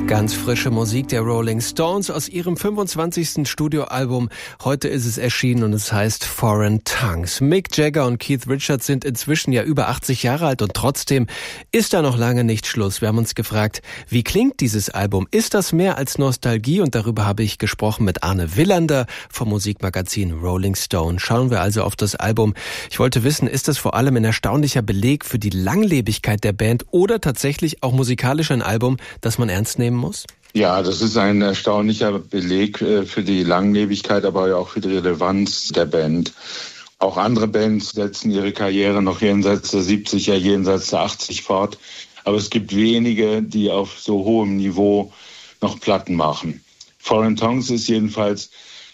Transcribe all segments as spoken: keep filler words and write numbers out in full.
Ganz frische Musik der Rolling Stones aus ihrem fünfundzwanzigsten Studioalbum. Heute ist es erschienen und es heißt Foreign Tongues. Mick Jagger und Keith Richards sind inzwischen ja über achtzig Jahre alt und trotzdem ist da noch lange nicht Schluss. Wir haben uns gefragt, wie klingt dieses Album? Ist das mehr als Nostalgie? Und darüber habe ich gesprochen mit Arne Willander vom Musikmagazin Rolling Stone. Schauen wir also auf das Album. Ich wollte wissen, ist das vor allem ein erstaunlicher Beleg für die Langlebigkeit der Band oder tatsächlich auch musikalisch ein Album, das man ernst nehmen muss? Ja, das ist ein erstaunlicher Beleg für die Langlebigkeit, aber auch für die Relevanz der Band. Auch andere Bands setzen ihre Karriere noch jenseits der siebziger, jenseits der achtzig fort. Aber es gibt wenige, die auf so hohem Niveau noch Platten machen. Foreign Tongues ist jedenfalls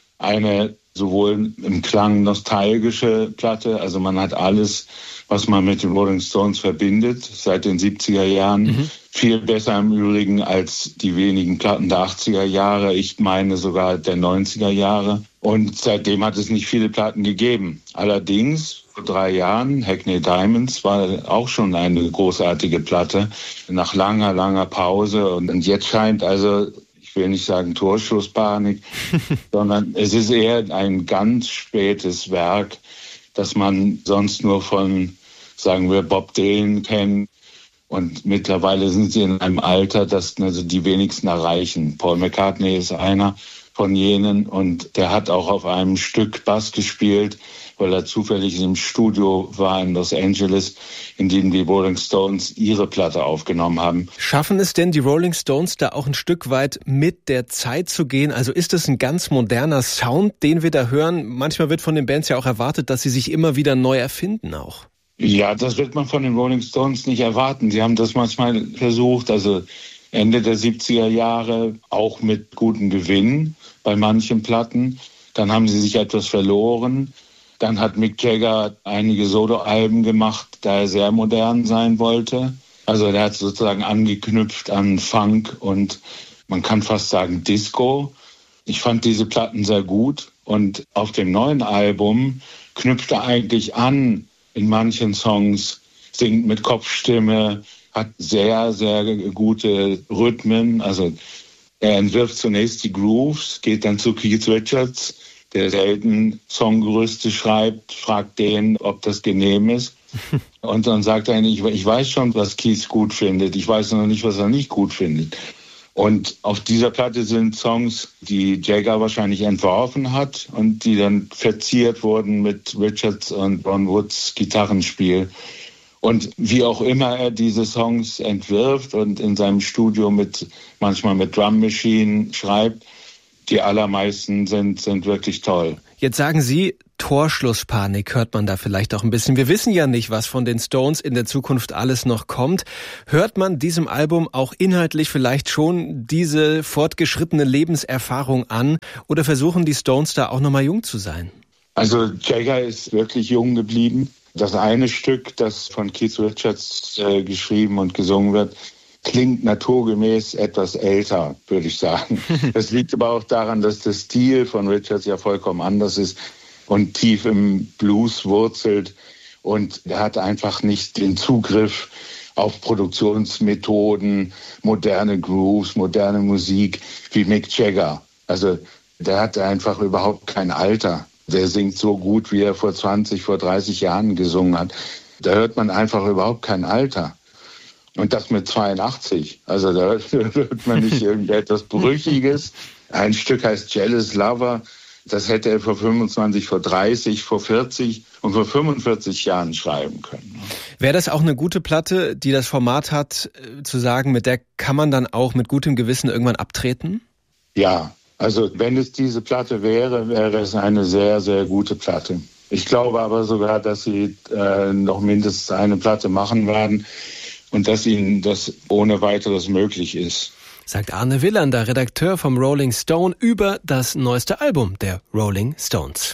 eine sowohl im Klang nostalgische Platte, also man hat alles, was man mit den Rolling Stones verbindet, seit den siebziger Jahren. Mhm. Viel besser im Übrigen als die wenigen Platten der achtziger Jahre, ich meine sogar der neunziger Jahre. Und seitdem hat es nicht viele Platten gegeben. Allerdings, vor drei Jahren, Hackney Diamonds war auch schon eine großartige Platte, nach langer, langer Pause. Und jetzt scheint also, ich will nicht sagen Torschlusspanik, sondern es ist eher ein ganz spätes Werk, das man sonst nur von, sagen wir, Bob Dylan kennt. Und mittlerweile sind sie in einem Alter, das also die wenigsten erreichen. Paul McCartney ist einer von jenen und der hat auch auf einem Stück Bass gespielt, weil er zufällig im Studio war in Los Angeles, in dem die Rolling Stones ihre Platte aufgenommen haben. Schaffen es denn die Rolling Stones da auch ein Stück weit mit der Zeit zu gehen? Also ist es ein ganz moderner Sound, den wir da hören? Manchmal wird von den Bands ja auch erwartet, dass sie sich immer wieder neu erfinden auch. Ja, das wird man von den Rolling Stones nicht erwarten. Sie haben das manchmal versucht, also Ende der siebziger Jahre, auch mit gutem Gewinn bei manchen Platten. Dann haben sie sich etwas verloren. Dann hat Mick Jagger einige Soloalben gemacht, da er sehr modern sein wollte. Also er hat sozusagen angeknüpft an Funk und man kann fast sagen Disco. Ich fand diese Platten sehr gut und auf dem neuen Album knüpft er eigentlich an in manchen Songs, singt mit Kopfstimme, hat sehr, sehr gute Rhythmen. Also er entwirft zunächst die Grooves, geht dann zu Keith Richards, der selten Songgerüste schreibt, fragt den, ob das genehm ist. Und dann sagt er, ich, ich weiß schon, was Keith gut findet, ich weiß noch nicht, was er nicht gut findet. Und auf dieser Platte sind Songs, die Jagger wahrscheinlich entworfen hat und die dann verziert wurden mit Richards und Ron Woods Gitarrenspiel. Und wie auch immer er diese Songs entwirft und in seinem Studio mit manchmal mit Drum Machine schreibt, die allermeisten sind, sind wirklich toll. Jetzt sagen Sie, Torschlusspanik hört man da vielleicht auch ein bisschen. Wir wissen ja nicht, was von den Stones in der Zukunft alles noch kommt. Hört man diesem Album auch inhaltlich vielleicht schon diese fortgeschrittene Lebenserfahrung an oder versuchen die Stones da auch nochmal jung zu sein? Also Jagger ist wirklich jung geblieben. Das eine Stück, das von Keith Richards äh, geschrieben und gesungen wird, klingt naturgemäß etwas älter, würde ich sagen. Das liegt aber auch daran, dass der Stil von Richards ja vollkommen anders ist und tief im Blues wurzelt. Und er hat einfach nicht den Zugriff auf Produktionsmethoden, moderne Grooves, moderne Musik wie Mick Jagger. Also der hat einfach überhaupt kein Alter. Der singt so gut, wie er vor zwanzig, vor dreißig Jahren gesungen hat. Da hört man einfach überhaupt kein Alter. Und das mit zweiundachtzig. Also da hört man nicht irgendetwas Brüchiges. Ein Stück heißt Jealous Lover. Das hätte er vor fünfundzwanzig, vor dreißig, vor vierzig und vor fünfundvierzig Jahren schreiben können. Wäre das auch eine gute Platte, die das Format hat, zu sagen, mit der kann man dann auch mit gutem Gewissen irgendwann abtreten? Ja, also wenn es diese Platte wäre, wäre es eine sehr, sehr gute Platte. Ich glaube aber sogar, dass sie äh, noch mindestens eine Platte machen werden und dass ihnen das ohne weiteres möglich ist. Sagt Arne Willander, Redakteur vom Rolling Stone, über das neueste Album der Rolling Stones.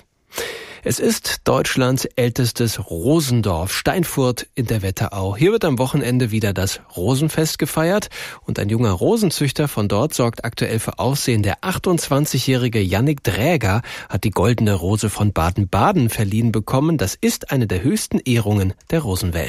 Es ist Deutschlands ältestes Rosendorf, Steinfurt in der Wetterau. Hier wird am Wochenende wieder das Rosenfest gefeiert und ein junger Rosenzüchter von dort sorgt aktuell für Aufsehen. Der achtundzwanzigjährige Yannick Dräger hat die Goldene Rose von Baden-Baden verliehen bekommen. Das ist eine der höchsten Ehrungen der Rosenwelt.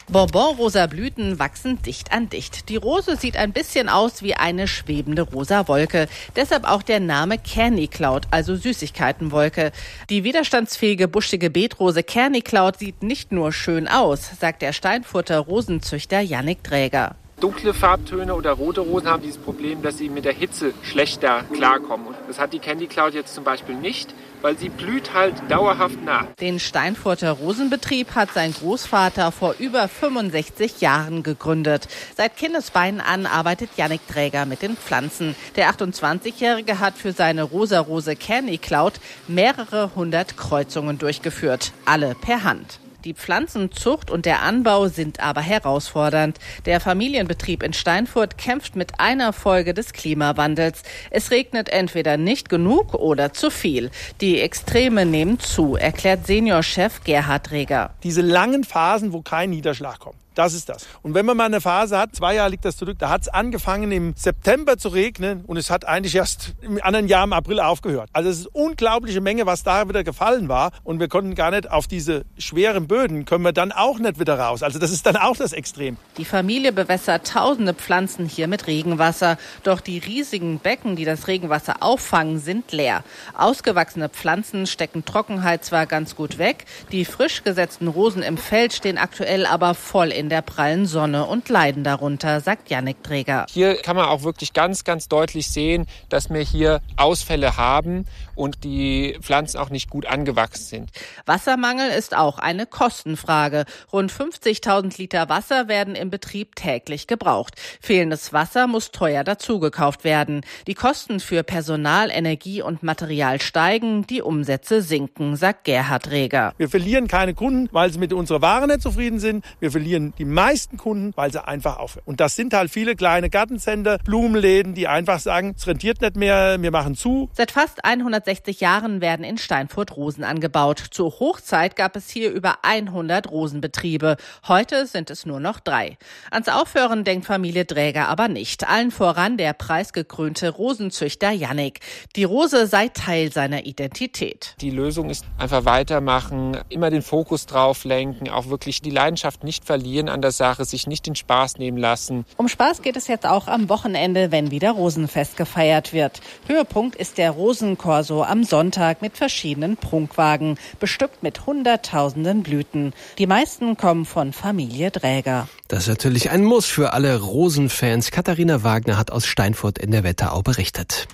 Bonbon-rosa Blüten wachsen dicht an dicht. Die Rose sieht ein bisschen aus wie eine schwebende rosa Wolke. Deshalb auch der Name Candy Cloud, also Süßigkeitenwolke. Die widerstandsfähige buschige Beetrose Candy Cloud sieht nicht nur schön aus, sagt der Steinfurter Rosenzüchter Jannik Dräger. Dunkle Farbtöne oder rote Rosen haben dieses Problem, dass sie mit der Hitze schlechter klarkommen. Und das hat die Candy Cloud jetzt zum Beispiel nicht, weil sie blüht halt dauerhaft nah. Den Steinfurter Rosenbetrieb hat sein Großvater vor über fünfundsechzig Jahren gegründet. Seit Kindesbeinen an arbeitet Jannik Dräger mit den Pflanzen. Der achtundzwanzigjährige hat für seine Rosa-Rose Candy Cloud mehrere hundert Kreuzungen durchgeführt, alle per Hand. Die Pflanzenzucht und der Anbau sind aber herausfordernd. Der Familienbetrieb in Steinfurt kämpft mit einer Folge des Klimawandels. Es regnet entweder nicht genug oder zu viel. Die Extreme nehmen zu, erklärt Seniorchef Gerhard Dräger. Diese langen Phasen, wo kein Niederschlag kommt. Das ist das. Und wenn man mal eine Phase hat, zwei Jahre liegt das zurück, da hat es angefangen im September zu regnen und es hat eigentlich erst im anderen Jahr im April aufgehört. Also es ist eine unglaubliche Menge, was da wieder gefallen war und wir konnten gar nicht auf diese schweren Böden, können wir dann auch nicht wieder raus. Also das ist dann auch das Extrem. Die Familie bewässert tausende Pflanzen hier mit Regenwasser. Doch die riesigen Becken, die das Regenwasser auffangen, sind leer. Ausgewachsene Pflanzen stecken Trockenheit zwar ganz gut weg, die frisch gesetzten Rosen im Feld stehen aktuell aber voll in in der prallen Sonne und leiden darunter, sagt Jannik Dräger. Hier kann man auch wirklich ganz, ganz deutlich sehen, dass wir hier Ausfälle haben und die Pflanzen auch nicht gut angewachsen sind. Wassermangel ist auch eine Kostenfrage. Rund fünfzigtausend Liter Wasser werden im Betrieb täglich gebraucht. Fehlendes Wasser muss teuer dazugekauft werden. Die Kosten für Personal, Energie und Material steigen, die Umsätze sinken, sagt Gerhard Dräger. Wir verlieren keine Kunden, weil sie mit unserer Ware nicht zufrieden sind. Wir verlieren die meisten Kunden, weil sie einfach aufhören. Und das sind halt viele kleine Gartencenter, Blumenläden, die einfach sagen, es rentiert nicht mehr, wir machen zu. Seit fast hundertsechzig Jahren werden in Steinfurt Rosen angebaut. Zur Hochzeit gab es hier über hundert Rosenbetriebe. Heute sind es nur noch drei. Ans Aufhören denkt Familie Dräger aber nicht. Allen voran der preisgekrönte Rosenzüchter Jannik. Die Rose sei Teil seiner Identität. Die Lösung ist einfach weitermachen, immer den Fokus drauf lenken, auch wirklich die Leidenschaft nicht verlieren an der Sache, sich nicht den Spaß nehmen lassen. Um Spaß geht es jetzt auch am Wochenende, wenn wieder Rosenfest gefeiert wird. Höhepunkt ist der Rosenkorso am Sonntag mit verschiedenen Prunkwagen, bestückt mit hunderttausenden Blüten. Die meisten kommen von Familie Dräger. Das ist natürlich ein Muss für alle Rosenfans. Katharina Wagner hat aus Steinfurt in der Wetterau berichtet.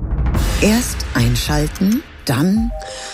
Erst einschalten, dann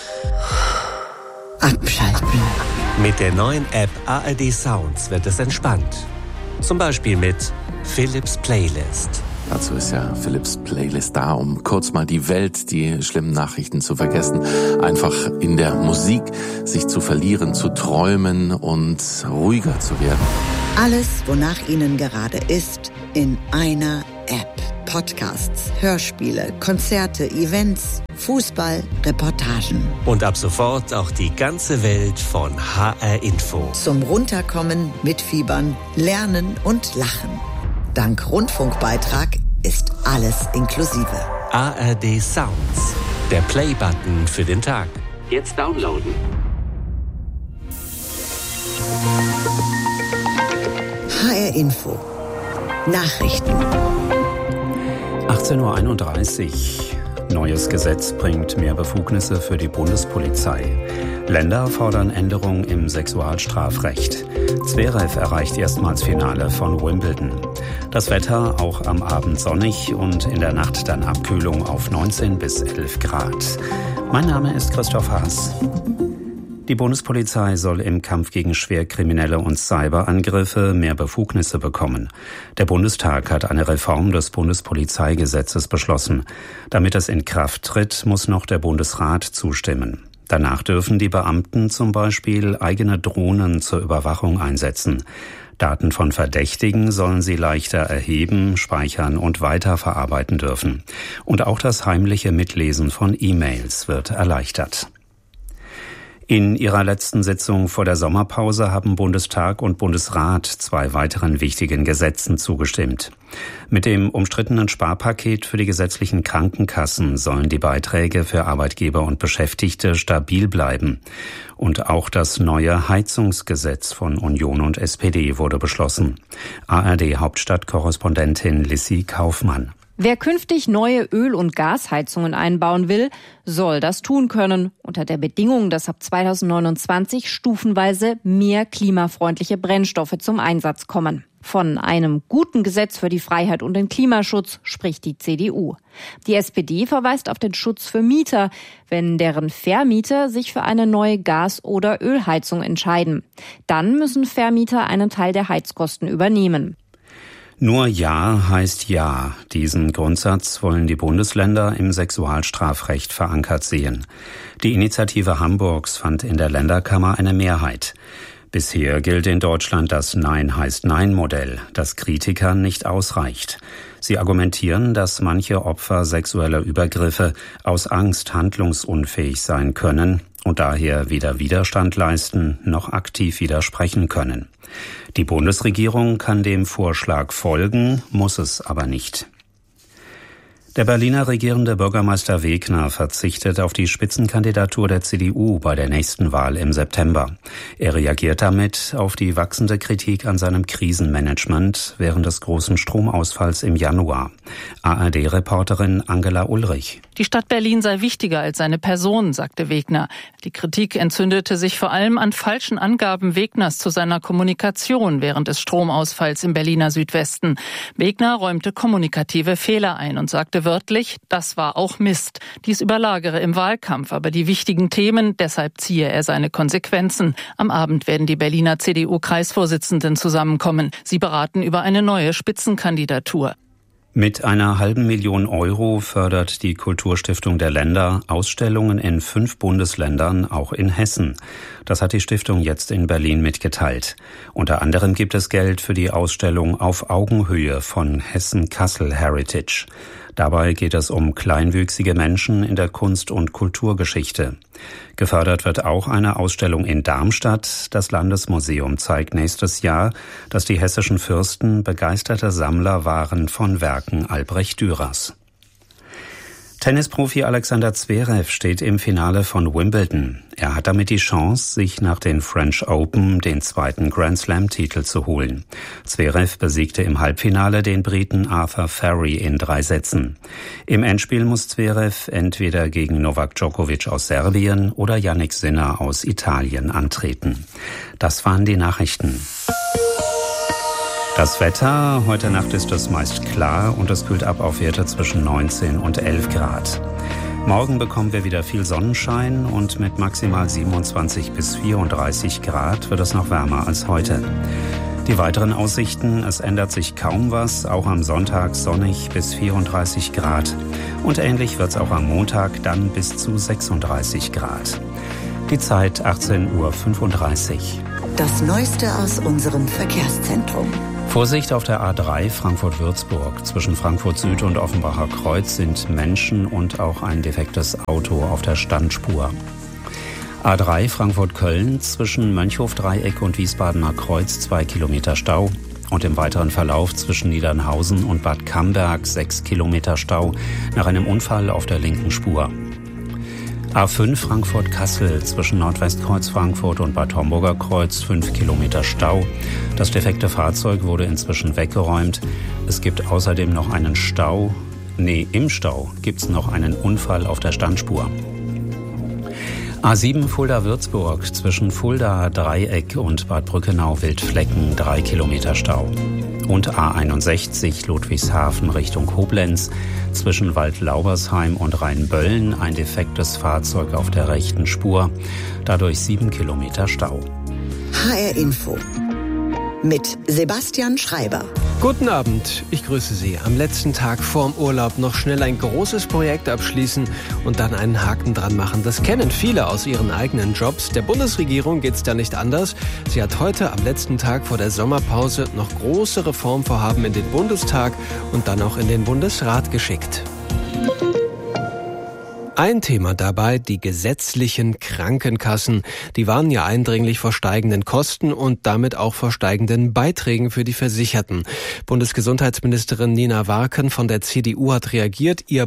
abschalten. Mit der neuen App A R D Sounds wird es entspannt. Zum Beispiel mit Philips Playlist. Dazu ist ja Philips Playlist da, um kurz mal die Welt, die schlimmen Nachrichten zu vergessen. Einfach in der Musik sich zu verlieren, zu träumen und ruhiger zu werden. Alles, wonach Ihnen gerade ist, in einer App. Podcasts, Hörspiele, Konzerte, Events, Fußball, Reportagen. Und ab sofort auch die ganze Welt von H R Info. Zum Runterkommen, Mitfiebern, Lernen und Lachen. Dank Rundfunkbeitrag ist alles inklusive. A R D Sounds, der Play-Button für den Tag. Jetzt downloaden. H R Info. Nachrichten. achtzehn Uhr einunddreißig. Neues Gesetz bringt mehr Befugnisse für die Bundespolizei. Länder fordern Änderungen im Sexualstrafrecht. Zverev erreicht erstmals Finale von Wimbledon. Das Wetter auch am Abend sonnig und in der Nacht dann Abkühlung auf neunzehn bis elf Grad. Mein Name ist Christoph Haas. Die Bundespolizei soll im Kampf gegen Schwerkriminelle und Cyberangriffe mehr Befugnisse bekommen. Der Bundestag hat eine Reform des Bundespolizeigesetzes beschlossen. Damit es in Kraft tritt, muss noch der Bundesrat zustimmen. Danach dürfen die Beamten zum Beispiel eigene Drohnen zur Überwachung einsetzen. Daten von Verdächtigen sollen sie leichter erheben, speichern und weiterverarbeiten dürfen. Und auch das heimliche Mitlesen von E-Mails wird erleichtert. In ihrer letzten Sitzung vor der Sommerpause haben Bundestag und Bundesrat zwei weiteren wichtigen Gesetzen zugestimmt. Mit dem umstrittenen Sparpaket für die gesetzlichen Krankenkassen sollen die Beiträge für Arbeitgeber und Beschäftigte stabil bleiben. Und auch das neue Heizungsgesetz von Union und S P D wurde beschlossen. A R D-Hauptstadtkorrespondentin Lissy Kaufmann. Wer künftig neue Öl- und Gasheizungen einbauen will, soll das tun können, unter der Bedingung, dass ab zweitausendneunundzwanzig stufenweise mehr klimafreundliche Brennstoffe zum Einsatz kommen. Von einem guten Gesetz für die Freiheit und den Klimaschutz spricht die C D U. Die S P D verweist auf den Schutz für Mieter, wenn deren Vermieter sich für eine neue Gas- oder Ölheizung entscheiden. Dann müssen Vermieter einen Teil der Heizkosten übernehmen. Nur Ja heißt Ja. Diesen Grundsatz wollen die Bundesländer im Sexualstrafrecht verankert sehen. Die Initiative Hamburgs fand in der Länderkammer eine Mehrheit. Bisher gilt in Deutschland das Nein heißt Nein-Modell, das Kritikern nicht ausreicht. Sie argumentieren, dass manche Opfer sexueller Übergriffe aus Angst handlungsunfähig sein können und daher weder Widerstand leisten noch aktiv widersprechen können. Die Bundesregierung kann dem Vorschlag folgen, muss es aber nicht. Der Berliner regierende Bürgermeister Wegner verzichtet auf die Spitzenkandidatur der C D U bei der nächsten Wahl im September. Er reagiert damit auf die wachsende Kritik an seinem Krisenmanagement während des großen Stromausfalls im Januar. A R D-Reporterin Angela Ulrich. Die Stadt Berlin sei wichtiger als seine Person, sagte Wegner. Die Kritik entzündete sich vor allem an falschen Angaben Wegners zu seiner Kommunikation während des Stromausfalls im Berliner Südwesten. Wegner räumte kommunikative Fehler ein und sagte wörtlich, das war auch Mist. Dies überlagere im Wahlkampf aber die wichtigen Themen, deshalb ziehe er seine Konsequenzen. Am Abend werden die Berliner C D U-Kreisvorsitzenden zusammenkommen. Sie beraten über eine neue Spitzenkandidatur. Mit einer halben Million Euro fördert die Kulturstiftung der Länder Ausstellungen in fünf Bundesländern, auch in Hessen. Das hat die Stiftung jetzt in Berlin mitgeteilt. Unter anderem gibt es Geld für die Ausstellung Auf Augenhöhe von Hessen-Kassel Heritage. Dabei geht es um kleinwüchsige Menschen in der Kunst- und Kulturgeschichte. Gefördert wird auch eine Ausstellung in Darmstadt. Das Landesmuseum zeigt nächstes Jahr, dass die hessischen Fürsten begeisterte Sammler waren von Werken Albrecht Dürers. Tennisprofi Alexander Zverev steht im Finale von Wimbledon. Er hat damit die Chance, sich nach den French Open den zweiten Grand-Slam-Titel zu holen. Zverev besiegte im Halbfinale den Briten Arthur Ferry in drei Sätzen. Im Endspiel muss Zverev entweder gegen Novak Djokovic aus Serbien oder Jannik Sinner aus Italien antreten. Das waren die Nachrichten. Das Wetter, heute Nacht ist es meist klar und es kühlt ab auf Werte zwischen neunzehn und elf Grad. Morgen bekommen wir wieder viel Sonnenschein und mit maximal siebenundzwanzig bis vierunddreißig Grad wird es noch wärmer als heute. Die weiteren Aussichten, es ändert sich kaum was, auch am Sonntag sonnig bis vierunddreißig Grad. Und ähnlich wird es auch am Montag dann bis zu sechsunddreißig Grad. Die Zeit achtzehn Uhr fünfunddreißig. Das Neueste aus unserem Verkehrszentrum. Vorsicht auf der A drei Frankfurt-Würzburg. Zwischen Frankfurt Süd und Offenbacher Kreuz sind Menschen und auch ein defektes Auto auf der Standspur. A drei Frankfurt-Köln zwischen Mönchhof-Dreieck und Wiesbadener Kreuz zwei Kilometer Stau. Und im weiteren Verlauf zwischen Niedernhausen und Bad Camberg sechs Kilometer Stau nach einem Unfall auf der linken Spur. A fünf Frankfurt-Kassel zwischen Nordwestkreuz Frankfurt und Bad Homburger Kreuz fünf Kilometer Stau. Das defekte Fahrzeug wurde inzwischen weggeräumt. Es gibt außerdem noch einen Stau. Nee, im Stau gibt es noch einen Unfall auf der Standspur. A sieben Fulda-Würzburg zwischen Fulda-Dreieck und Bad Brückenau-Wildflecken drei Kilometer Stau. Und A einundsechzig Ludwigshafen Richtung Koblenz zwischen Waldlaubersheim und Rheinböllen ein defektes Fahrzeug auf der rechten Spur, dadurch sieben Kilometer Stau. H R Info mit Sebastian Schreiber. Guten Abend, ich grüße Sie. Am letzten Tag vorm Urlaub noch schnell ein großes Projekt abschließen und dann einen Haken dran machen. Das kennen viele aus ihren eigenen Jobs. Der Bundesregierung geht's da nicht anders. Sie hat heute am letzten Tag vor der Sommerpause noch große Reformvorhaben in den Bundestag und dann auch in den Bundesrat geschickt. Ein Thema dabei, die gesetzlichen Krankenkassen. Die warnen ja eindringlich vor steigenden Kosten und damit auch vor steigenden Beiträgen für die Versicherten. Bundesgesundheitsministerin Nina Warken von der C D U hat reagiert. Ihr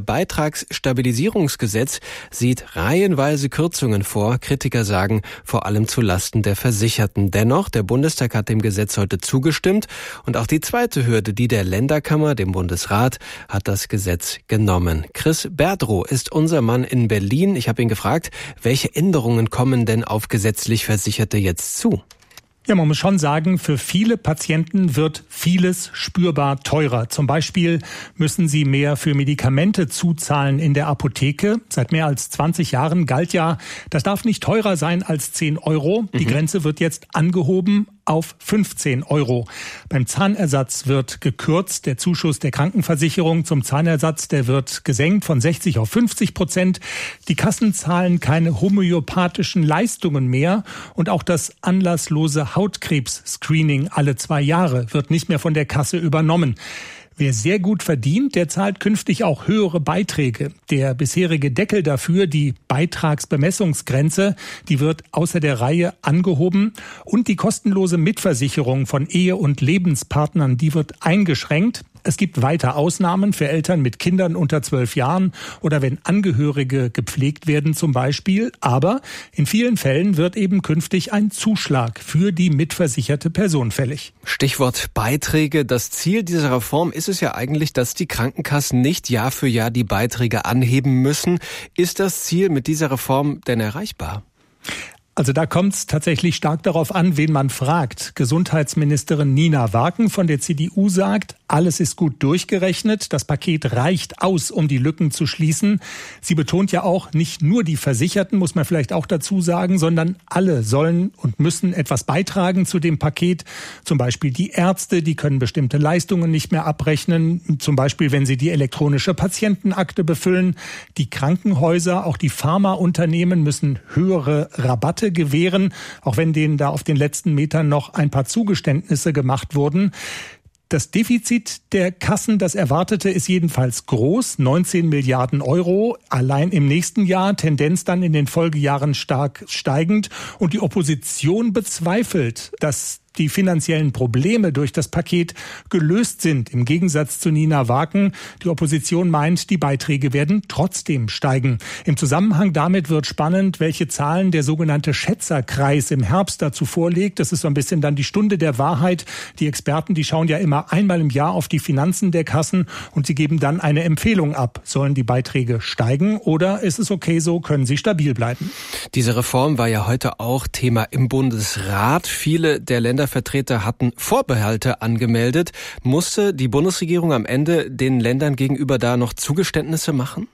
Beitragsstabilisierungsgesetz sieht reihenweise Kürzungen vor. Kritiker sagen, vor allem zu Lasten der Versicherten. Dennoch, der Bundestag hat dem Gesetz heute zugestimmt und auch die zweite Hürde, die der Länderkammer, dem Bundesrat, hat das Gesetz genommen. Chris Berdrow ist unser Mann in Berlin. Ich habe ihn gefragt, welche Änderungen kommen denn auf gesetzlich Versicherte jetzt zu? Ja, man muss schon sagen, für viele Patienten wird vieles spürbar teurer. Zum Beispiel müssen sie mehr für Medikamente zuzahlen in der Apotheke. Seit mehr als zwanzig Jahren galt ja, das darf nicht teurer sein als zehn Euro. Die mhm. Grenze wird jetzt angehoben auf fünfzehn Euro. Beim Zahnersatz wird gekürzt. Der Zuschuss der Krankenversicherung zum Zahnersatz, der wird gesenkt von sechzig auf fünfzig Prozent. Die Kassen zahlen keine homöopathischen Leistungen mehr und auch das anlasslose Hautkrebs-Screening alle zwei Jahre wird nicht mehr von der Kasse übernommen. Wer sehr gut verdient, der zahlt künftig auch höhere Beiträge. Der bisherige Deckel dafür, die Beitragsbemessungsgrenze, die wird außer der Reihe angehoben. Und die kostenlose Mitversicherung von Ehe- und Lebenspartnern, die wird eingeschränkt. Es gibt weiter Ausnahmen für Eltern mit Kindern unter zwölf Jahren oder wenn Angehörige gepflegt werden zum Beispiel. Aber in vielen Fällen wird eben künftig ein Zuschlag für die mitversicherte Person fällig. Stichwort Beiträge. Das Ziel dieser Reform ist es ja eigentlich, dass die Krankenkassen nicht Jahr für Jahr die Beiträge anheben müssen. Ist das Ziel mit dieser Reform denn erreichbar? Also da kommt es tatsächlich stark darauf an, wen man fragt. Gesundheitsministerin Nina Warken von der C D U sagt, alles ist gut durchgerechnet. Das Paket reicht aus, um die Lücken zu schließen. Sie betont ja auch, nicht nur die Versicherten, muss man vielleicht auch dazu sagen, sondern alle sollen und müssen etwas beitragen zu dem Paket. Zum Beispiel die Ärzte, die können bestimmte Leistungen nicht mehr abrechnen. Zum Beispiel, wenn sie die elektronische Patientenakte befüllen. Die Krankenhäuser, auch die Pharmaunternehmen müssen höhere Rabatte gewähren, auch wenn denen da auf den letzten Metern noch ein paar Zugeständnisse gemacht wurden. Das Defizit der Kassen, das erwartete, ist jedenfalls groß, neunzehn Milliarden Euro, allein im nächsten Jahr, Tendenz dann in den Folgejahren stark steigend. Und die Opposition bezweifelt, dass die finanziellen Probleme durch das Paket gelöst sind. Im Gegensatz zu Nina Warken. Die Opposition meint, die Beiträge werden trotzdem steigen. Im Zusammenhang damit wird spannend, welche Zahlen der sogenannte Schätzerkreis im Herbst dazu vorlegt. Das ist so ein bisschen dann die Stunde der Wahrheit. Die Experten, die schauen ja immer einmal im Jahr auf die Finanzen der Kassen und sie geben dann eine Empfehlung ab. Sollen die Beiträge steigen oder ist es okay so, können sie stabil bleiben? Diese Reform war ja heute auch Thema im Bundesrat. Viele der Länder Vertreter hatten Vorbehalte angemeldet. Musste die Bundesregierung am Ende den Ländern gegenüber da noch Zugeständnisse machen?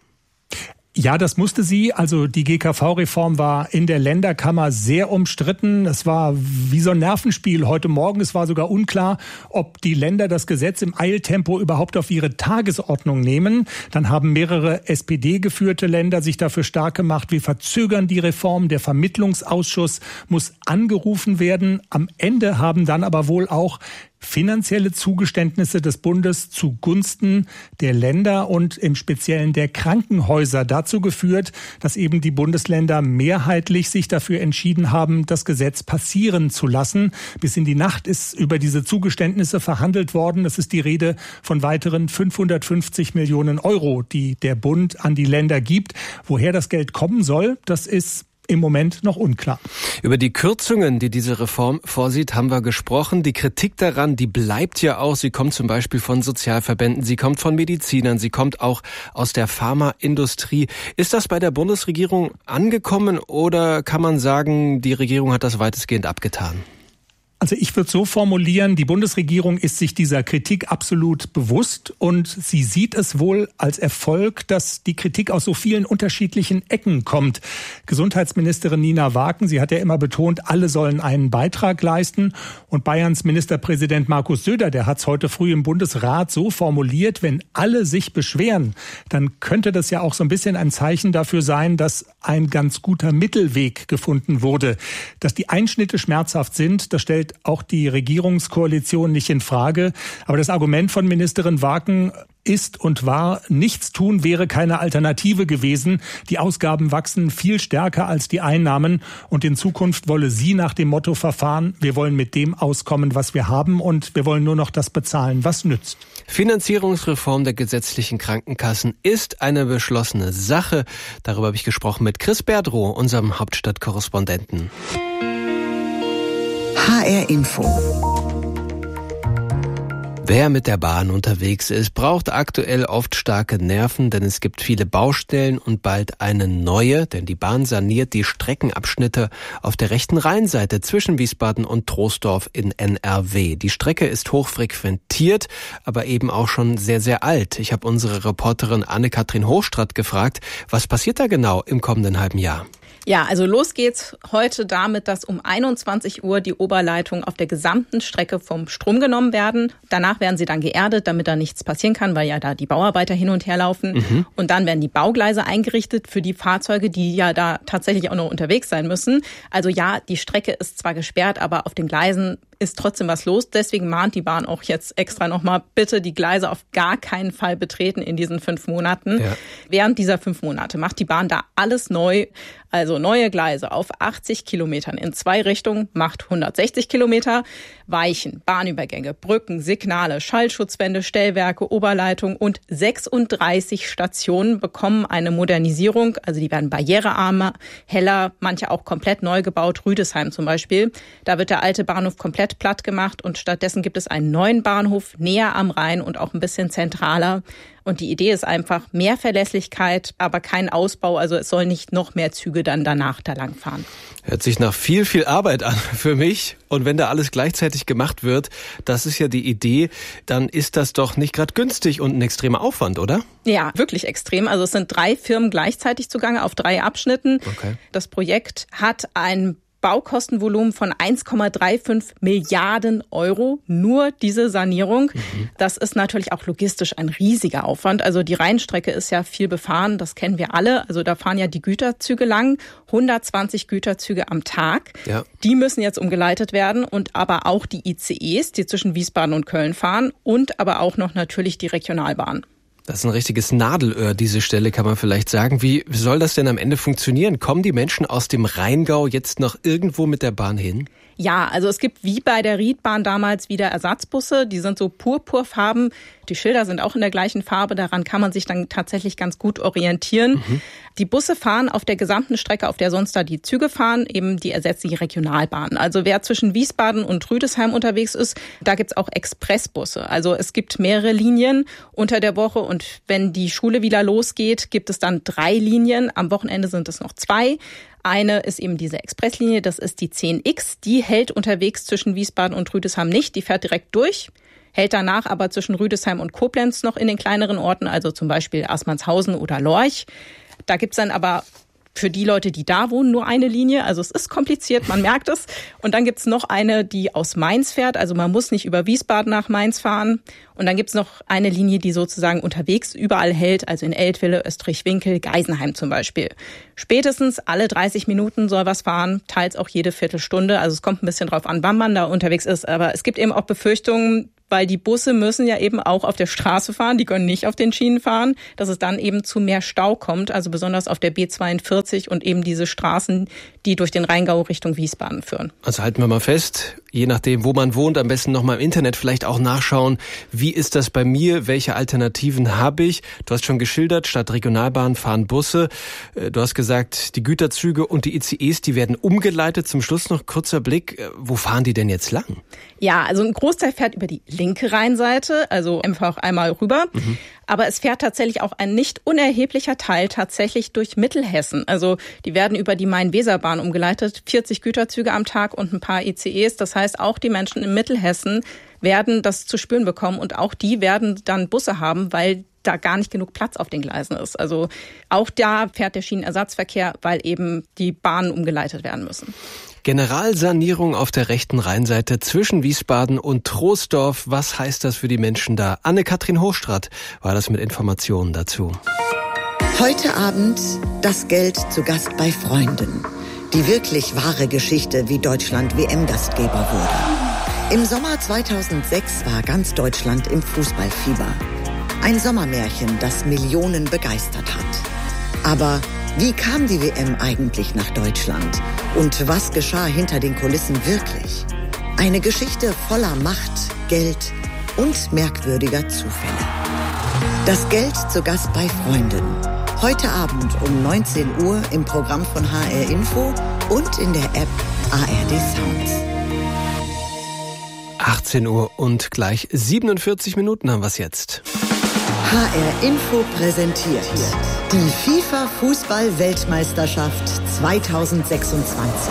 Ja, das musste sie. Also die G K V-Reform war in der Länderkammer sehr umstritten. Es war wie so ein Nervenspiel heute Morgen. Es war sogar unklar, ob die Länder das Gesetz im Eiltempo überhaupt auf ihre Tagesordnung nehmen. Dann haben mehrere S P D-geführte Länder sich dafür stark gemacht. Wir verzögern die Reform. Der Vermittlungsausschuss muss angerufen werden. Am Ende haben dann aber wohl auch finanzielle Zugeständnisse des Bundes zugunsten der Länder und im Speziellen der Krankenhäuser dazu geführt, dass eben die Bundesländer mehrheitlich sich dafür entschieden haben, das Gesetz passieren zu lassen. Bis in die Nacht ist über diese Zugeständnisse verhandelt worden. Es ist die Rede von weiteren fünfhundertfünfzig Millionen Euro, die der Bund an die Länder gibt. Woher das Geld kommen soll, das ist im Moment noch unklar. Über die Kürzungen, die diese Reform vorsieht, haben wir gesprochen. Die Kritik daran, die bleibt ja auch. Sie kommt zum Beispiel von Sozialverbänden, sie kommt von Medizinern, sie kommt auch aus der Pharmaindustrie. Ist das bei der Bundesregierung angekommen oder kann man sagen, die Regierung hat das weitestgehend abgetan? Also ich würde so formulieren, die Bundesregierung ist sich dieser Kritik absolut bewusst und sie sieht es wohl als Erfolg, dass die Kritik aus so vielen unterschiedlichen Ecken kommt. Gesundheitsministerin Nina Warken, sie hat ja immer betont, alle sollen einen Beitrag leisten und Bayerns Ministerpräsident Markus Söder, der hat es heute früh im Bundesrat so formuliert, wenn alle sich beschweren, dann könnte das ja auch so ein bisschen ein Zeichen dafür sein, dass ein ganz guter Mittelweg gefunden wurde. Dass die Einschnitte schmerzhaft sind, das stellt auch die Regierungskoalition nicht in Frage. Aber das Argument von Ministerin Warken, ist und war, nichts tun wäre keine Alternative gewesen. Die Ausgaben wachsen viel stärker als die Einnahmen und in Zukunft wolle sie nach dem Motto verfahren, wir wollen mit dem auskommen, was wir haben und wir wollen nur noch das bezahlen, was nützt. Finanzierungsreform der gesetzlichen Krankenkassen ist eine beschlossene Sache. Darüber habe ich gesprochen mit Chris Berdrow, unserem Hauptstadtkorrespondenten. H R Info. Wer mit der Bahn unterwegs ist, braucht aktuell oft starke Nerven, denn es gibt viele Baustellen und bald eine neue, denn die Bahn saniert die Streckenabschnitte auf der rechten Rheinseite zwischen Wiesbaden und Troisdorf in N R W. Die Strecke ist hochfrequentiert, aber eben auch schon sehr, sehr alt. Ich habe unsere Reporterin Anne-Kathrin Hochstraat gefragt, was passiert da genau im kommenden halben Jahr? Ja, also los geht's heute damit, dass um einundzwanzig Uhr die Oberleitungen auf der gesamten Strecke vom Strom genommen werden. Danach werden sie dann geerdet, damit da nichts passieren kann, weil ja da die Bauarbeiter hin und her laufen. Mhm. Und dann werden die Baugleise eingerichtet für die Fahrzeuge, die ja da tatsächlich auch noch unterwegs sein müssen. Also ja, die Strecke ist zwar gesperrt, aber auf den Gleisen ist trotzdem was los. Deswegen mahnt die Bahn auch jetzt extra nochmal, bitte die Gleise auf gar keinen Fall betreten in diesen fünf Monaten. Ja. Während dieser fünf Monate macht die Bahn da alles neu. Also neue Gleise auf achtzig Kilometern in zwei Richtungen, macht hundertsechzig Kilometer. Weichen, Bahnübergänge, Brücken, Signale, Schallschutzwände, Stellwerke, Oberleitung und sechsunddreißig Stationen bekommen eine Modernisierung. Also die werden barrierearmer, heller, manche auch komplett neu gebaut. Rüdesheim zum Beispiel. Da wird der alte Bahnhof komplett platt gemacht und stattdessen gibt es einen neuen Bahnhof näher am Rhein und auch ein bisschen zentraler. Und die Idee ist einfach mehr Verlässlichkeit, aber kein Ausbau. Also es sollen nicht noch mehr Züge dann danach da lang fahren. Hört sich nach viel, viel Arbeit an für mich. Und wenn da alles gleichzeitig gemacht wird, das ist ja die Idee, dann ist das doch nicht gerade günstig und ein extremer Aufwand, oder? Ja, wirklich extrem. Also es sind drei Firmen gleichzeitig zugange auf drei Abschnitten. Okay. Das Projekt hat ein Baukostenvolumen von eins Komma fünfunddreißig Milliarden Euro, nur diese Sanierung. Mhm. Das ist natürlich auch logistisch ein riesiger Aufwand. Also die Rheinstrecke ist ja viel befahren, das kennen wir alle. Also da fahren ja die Güterzüge lang, hundertzwanzig Güterzüge am Tag. Ja. Die müssen jetzt umgeleitet werden und aber auch die I C Es, die zwischen Wiesbaden und Köln fahren und aber auch noch natürlich die Regionalbahn. Das ist ein richtiges Nadelöhr, diese Stelle, kann man vielleicht sagen. Wie soll das denn am Ende funktionieren? Kommen die Menschen aus dem Rheingau jetzt noch irgendwo mit der Bahn hin? Ja, also es gibt wie bei der Riedbahn damals wieder Ersatzbusse. Die sind so purpurfarben. Die Schilder sind auch in der gleichen Farbe. Daran kann man sich dann tatsächlich ganz gut orientieren. Mhm. Die Busse fahren auf der gesamten Strecke, auf der sonst da die Züge fahren. Eben die ersetzen die Regionalbahn. Also wer zwischen Wiesbaden und Rüdesheim unterwegs ist, da gibt's auch Expressbusse. Also es gibt mehrere Linien unter der Woche. Und wenn die Schule wieder losgeht, gibt es dann drei Linien. Am Wochenende sind es noch zwei. Eine ist eben diese Expresslinie, das ist die zehn X. Die hält unterwegs zwischen Wiesbaden und Rüdesheim nicht, die fährt direkt durch, hält danach aber zwischen Rüdesheim und Koblenz noch in den kleineren Orten, also zum Beispiel Aßmannshausen oder Lorch. Da gibt's dann aber für die Leute, die da wohnen, nur eine Linie. Also es ist kompliziert, man merkt es. Und dann gibt's noch eine, die aus Mainz fährt. Also man muss nicht über Wiesbaden nach Mainz fahren. Und dann gibt's noch eine Linie, die sozusagen unterwegs überall hält. Also in Eltville, Österreich-Winkel, Geisenheim zum Beispiel. Spätestens alle dreißig Minuten soll was fahren, teils auch jede Viertelstunde. Also es kommt ein bisschen drauf an, wann man da unterwegs ist. Aber es gibt eben auch Befürchtungen, weil die Busse müssen ja eben auch auf der Straße fahren, die können nicht auf den Schienen fahren, dass es dann eben zu mehr Stau kommt, also besonders auf der B zweiundvierzig und eben diese Straßen, die durch den Rheingau Richtung Wiesbaden führen. Also halten wir mal fest, je nachdem, wo man wohnt, am besten nochmal im Internet vielleicht auch nachschauen, wie ist das bei mir, welche Alternativen habe ich? Du hast schon geschildert, statt Regionalbahn fahren Busse. Du hast gesagt, die Güterzüge und die I C Es, die werden umgeleitet. Zum Schluss noch kurzer Blick, wo fahren die denn jetzt lang? Ja, also ein Großteil fährt über die linke Rheinseite, also einfach einmal rüber. Mhm. Aber es fährt tatsächlich auch ein nicht unerheblicher Teil tatsächlich durch Mittelhessen. Also die werden über die Main-Weser-Bahn umgeleitet, vierzig Güterzüge am Tag und ein paar I C Es. Das heißt, auch die Menschen in Mittelhessen werden das zu spüren bekommen und auch die werden dann Busse haben, weil da gar nicht genug Platz auf den Gleisen ist. Also auch da fährt der Schienenersatzverkehr, weil eben die Bahnen umgeleitet werden müssen. Generalsanierung auf der rechten Rheinseite zwischen Wiesbaden und Troisdorf. Was heißt das für die Menschen da? Anne-Kathrin Hochstraat war das mit Informationen dazu. Heute Abend das Geld zu Gast bei Freunden. Die wirklich wahre Geschichte, wie Deutschland W M-Gastgeber wurde. Im Sommer zweitausendsechs war ganz Deutschland im Fußballfieber. Ein Sommermärchen, das Millionen begeistert hat. Aber wie kam die W M eigentlich nach Deutschland? Und was geschah hinter den Kulissen wirklich? Eine Geschichte voller Macht, Geld und merkwürdiger Zufälle. Das Geld zu Gast bei Freunden. Heute Abend um neunzehn Uhr im Programm von H R Info und in der App A R D Sounds. achtzehn Uhr und gleich siebenundvierzig Minuten haben wir es jetzt. H R Info präsentiert die FIFA-Fußball-Weltmeisterschaft zweitausendsechsundzwanzig.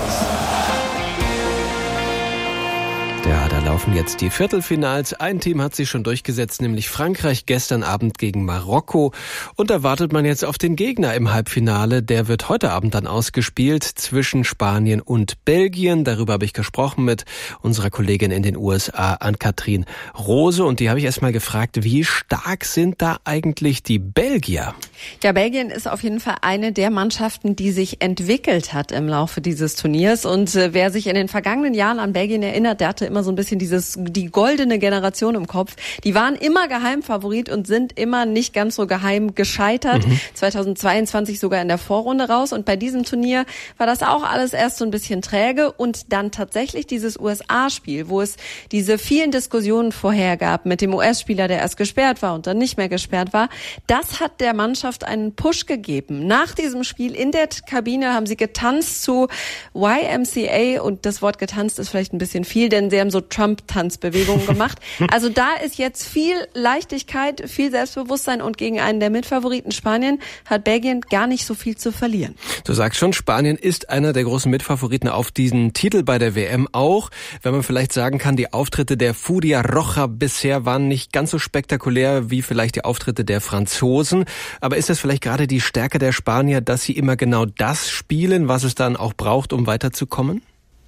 Ja, da laufen jetzt die Viertelfinals. Ein Team hat sich schon durchgesetzt, nämlich Frankreich gestern Abend gegen Marokko. Und da wartet man jetzt auf den Gegner im Halbfinale. Der wird heute Abend dann ausgespielt zwischen Spanien und Belgien. Darüber habe ich gesprochen mit unserer Kollegin in den U S A, Ann-Kathrin Rose. Und die habe ich erst mal gefragt, wie stark sind da eigentlich die Belgier? Ja, Belgien ist auf jeden Fall eine der Mannschaften, die sich entwickelt hat im Laufe dieses Turniers. Und äh, wer sich in den vergangenen Jahren an Belgien erinnert, der hatte immer so ein bisschen dieses, die goldene Generation im Kopf. Die waren immer Geheimfavorit und sind immer nicht ganz so geheim gescheitert. Mhm. zweitausendzweiundzwanzig sogar in der Vorrunde raus. Und bei diesem Turnier war das auch alles erst so ein bisschen träge. Und dann tatsächlich dieses U S A-Spiel, wo es diese vielen Diskussionen vorher gab mit dem U S-Spieler, der erst gesperrt war und dann nicht mehr gesperrt war. Das hat der Mannschaft einen Push gegeben. Nach diesem Spiel in der Kabine haben sie getanzt zu Y M C A. Und das Wort getanzt ist vielleicht ein bisschen viel, denn sie haben so Trump-Tanzbewegungen gemacht. Also da ist jetzt viel Leichtigkeit, viel Selbstbewusstsein und gegen einen der Mitfavoriten Spanien hat Belgien gar nicht so viel zu verlieren. Du sagst schon, Spanien ist einer der großen Mitfavoriten auf diesen Titel bei der W M auch. Wenn man vielleicht sagen kann, die Auftritte der Furia Roja bisher waren nicht ganz so spektakulär wie vielleicht die Auftritte der Franzosen. Aber ist das vielleicht gerade die Stärke der Spanier, dass sie immer genau das spielen, was es dann auch braucht, um weiterzukommen?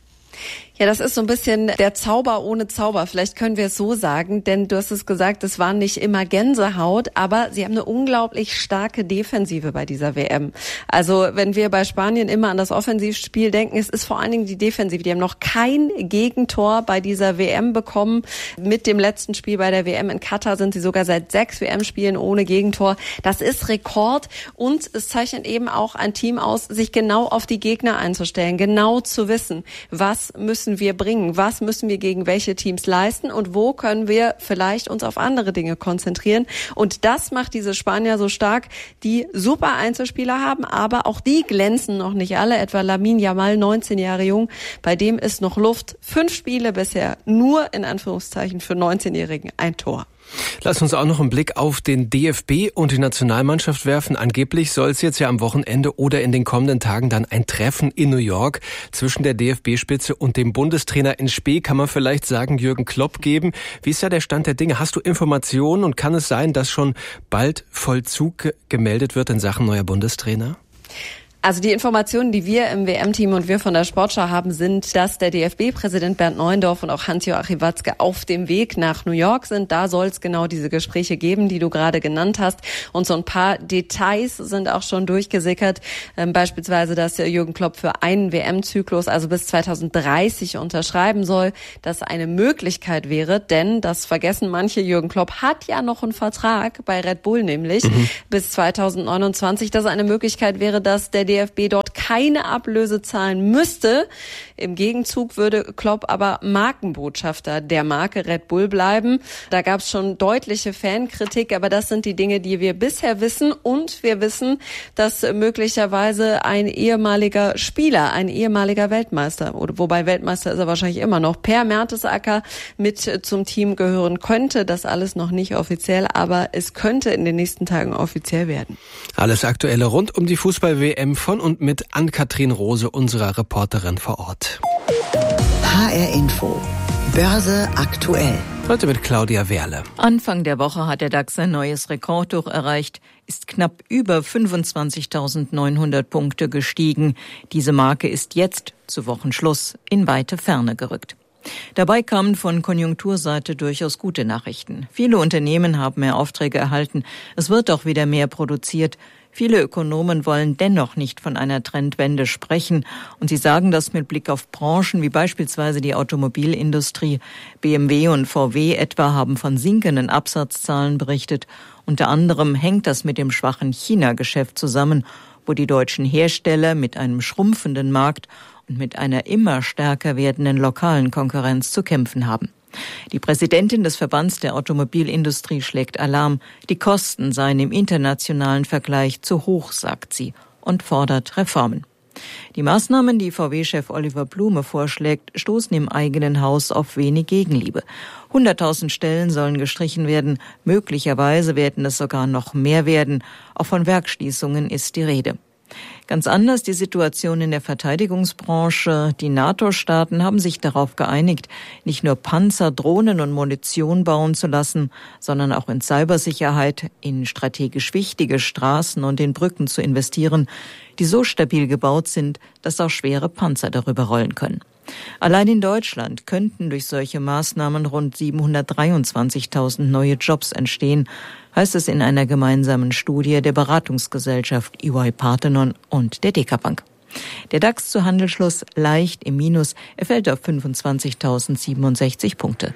Ja, das ist so ein bisschen der Zauber ohne Zauber. Vielleicht können wir es so sagen, denn du hast es gesagt, es war nicht immer Gänsehaut, aber sie haben eine unglaublich starke Defensive bei dieser W M. Also wenn wir bei Spanien immer an das Offensivspiel denken, es ist vor allen Dingen die Defensive. Die haben noch kein Gegentor bei dieser W M bekommen. Mit dem letzten Spiel bei der W M in Katar sind sie sogar seit sechs W M-Spielen ohne Gegentor. Das ist Rekord und es zeichnet eben auch ein Team aus, sich genau auf die Gegner einzustellen, genau zu wissen, was müssen wir bringen, was müssen wir gegen welche Teams leisten und wo können wir vielleicht uns auf andere Dinge konzentrieren. Und das macht diese Spanier so stark, die super Einzelspieler haben, aber auch die glänzen noch nicht alle. Etwa Lamine Yamal, neunzehn Jahre jung, bei dem ist noch Luft. Fünf Spiele bisher, nur in Anführungszeichen für neunzehnjährigen ein Tor. Lass uns auch noch einen Blick auf den D F B und die Nationalmannschaft werfen. Angeblich soll es jetzt ja am Wochenende oder in den kommenden Tagen dann ein Treffen in New York zwischen der D F B-Spitze und dem Bundestrainer in Spee, kann man vielleicht sagen, Jürgen Klopp geben. Wie ist da der Stand der Dinge? Hast du Informationen und kann es sein, dass schon bald Vollzug gemeldet wird in Sachen neuer Bundestrainer? Also die Informationen, die wir im W M-Team und wir von der Sportschau haben, sind, dass der D F B-Präsident Bernd Neuendorf und auch Hans-Joachim Watzke auf dem Weg nach New York sind. Da soll es genau diese Gespräche geben, die du gerade genannt hast. Und so ein paar Details sind auch schon durchgesickert. Ähm, beispielsweise, dass Jürgen Klopp für einen W M-Zyklus, also bis zweitausenddreißig, unterschreiben soll, dass eine Möglichkeit wäre. Denn, das vergessen manche, Jürgen Klopp hat ja noch einen Vertrag bei Red Bull, nämlich mhm. bis zweitausendneunundzwanzig, dass eine Möglichkeit wäre, dass der D F B dort keine Ablöse zahlen müsste. Im Gegenzug würde Klopp aber Markenbotschafter der Marke Red Bull bleiben. Da gab es schon deutliche Fankritik, aber das sind die Dinge, die wir bisher wissen. Und wir wissen, dass möglicherweise ein ehemaliger Spieler, ein ehemaliger Weltmeister, oder wobei Weltmeister ist er wahrscheinlich immer noch, Per Mertesacker mit zum Team gehören könnte. Das alles noch nicht offiziell, aber es könnte in den nächsten Tagen offiziell werden. Alles Aktuelle rund um die Fußball-W M von und mit Ann-Kathrin Rose, unserer Reporterin vor Ort. H R Info. Börse aktuell. Heute mit Claudia Werle. Anfang der Woche hat der DAX ein neues Rekordhoch erreicht, ist knapp über fünfundzwanzigtausendneunhundert Punkte gestiegen. Diese Marke ist jetzt, zu Wochenschluss, in weite Ferne gerückt. Dabei kamen von Konjunkturseite durchaus gute Nachrichten. Viele Unternehmen haben mehr Aufträge erhalten. Es wird auch wieder mehr produziert. Viele Ökonomen wollen dennoch nicht von einer Trendwende sprechen. Und sie sagen das mit Blick auf Branchen wie beispielsweise die Automobilindustrie. B M W und V W etwa haben von sinkenden Absatzzahlen berichtet. Unter anderem hängt das mit dem schwachen China-Geschäft zusammen, wo die deutschen Hersteller mit einem schrumpfenden Markt und mit einer immer stärker werdenden lokalen Konkurrenz zu kämpfen haben. Die Präsidentin des Verbands der Automobilindustrie schlägt Alarm. Die Kosten seien im internationalen Vergleich zu hoch, sagt sie, und fordert Reformen. Die Maßnahmen, die V W-Chef Oliver Blume vorschlägt, stoßen im eigenen Haus auf wenig Gegenliebe. hunderttausend Stellen sollen gestrichen werden, möglicherweise werden es sogar noch mehr werden. Auch von Werksschließungen ist die Rede. Ganz anders die Situation in der Verteidigungsbranche. Die NATO-Staaten haben sich darauf geeinigt, nicht nur Panzer, Drohnen und Munition bauen zu lassen, sondern auch in Cybersicherheit, in strategisch wichtige Straßen und in Brücken zu investieren, die so stabil gebaut sind, dass auch schwere Panzer darüber rollen können. Allein in Deutschland könnten durch solche Maßnahmen rund siebenhundertdreiundzwanzigtausend neue Jobs entstehen, heißt es in einer gemeinsamen Studie der Beratungsgesellschaft E Y Parthenon und der Deka Bank. Der DAX zu Handelsschluss leicht im Minus, er fällt auf fünfundzwanzigtausendsiebenundsechzig Punkte.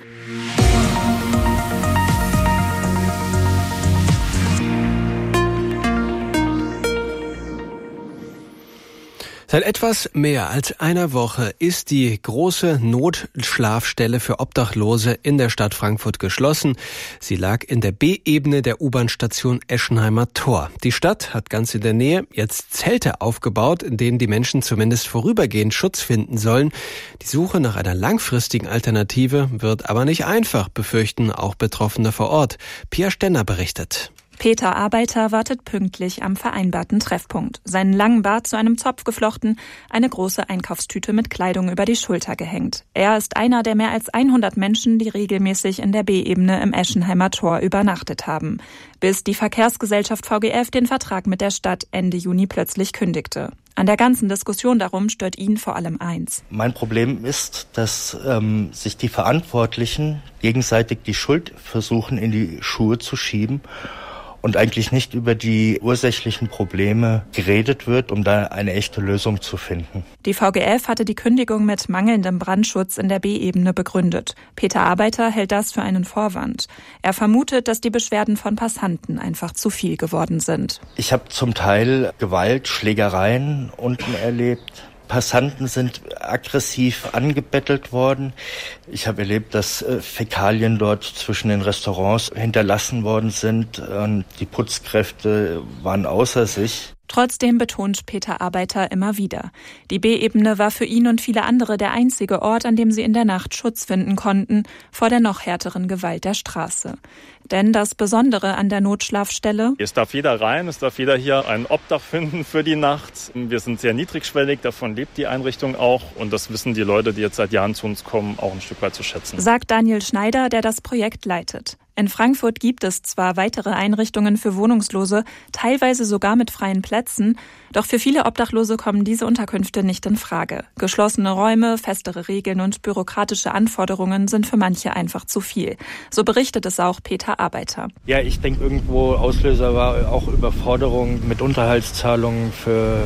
Seit etwas mehr als einer Woche ist die große Notschlafstelle für Obdachlose in der Stadt Frankfurt geschlossen. Sie lag in der B-Ebene der U-Bahn-Station Eschenheimer Tor. Die Stadt hat ganz in der Nähe jetzt Zelte aufgebaut, in denen die Menschen zumindest vorübergehend Schutz finden sollen. Die Suche nach einer langfristigen Alternative wird aber nicht einfach, befürchten auch Betroffene vor Ort. Pia Stenner berichtet. Peter Arbeiter wartet pünktlich am vereinbarten Treffpunkt. Seinen langen Bart zu einem Zopf geflochten, eine große Einkaufstüte mit Kleidung über die Schulter gehängt. Er ist einer der mehr als hundert Menschen, die regelmäßig in der B-Ebene im Eschenheimer Tor übernachtet haben. Bis die Verkehrsgesellschaft V G F den Vertrag mit der Stadt Ende Juni plötzlich kündigte. An der ganzen Diskussion darum stört ihn vor allem eins. Mein Problem ist, dass ähm, sich die Verantwortlichen gegenseitig die Schuld versuchen, in die Schuhe zu schieben und eigentlich nicht über die ursächlichen Probleme geredet wird, um da eine echte Lösung zu finden. Die V G F hatte die Kündigung mit mangelndem Brandschutz in der B-Ebene begründet. Peter Arbeiter hält das für einen Vorwand. Er vermutet, dass die Beschwerden von Passanten einfach zu viel geworden sind. Ich habe zum Teil Gewalt, Schlägereien unten erlebt. Passanten sind aggressiv angebettelt worden. Ich habe erlebt, dass äh, Fäkalien dort zwischen den Restaurants hinterlassen worden sind. Und die Putzkräfte waren außer sich. Trotzdem betont Peter Arbeiter immer wieder. Die B-Ebene war für ihn und viele andere der einzige Ort, an dem sie in der Nacht Schutz finden konnten vor der noch härteren Gewalt der Straße. Denn das Besondere an der Notschlafstelle: Es darf jeder rein, es darf jeder hier ein Obdach finden für die Nacht. Wir sind sehr niedrigschwellig, davon lebt die Einrichtung auch. Und das wissen die Leute, die jetzt seit Jahren zu uns kommen, auch ein Stück weit zu schätzen. Sagt Daniel Schneider, der das Projekt leitet. In Frankfurt gibt es zwar weitere Einrichtungen für Wohnungslose, teilweise sogar mit freien Plätzen, doch für viele Obdachlose kommen diese Unterkünfte nicht in Frage. Geschlossene Räume, festere Regeln und bürokratische Anforderungen sind für manche einfach zu viel. So berichtet es auch Peter Arbeiter. Ja, ich denke, irgendwo Auslöser war auch Überforderung mit Unterhaltszahlungen für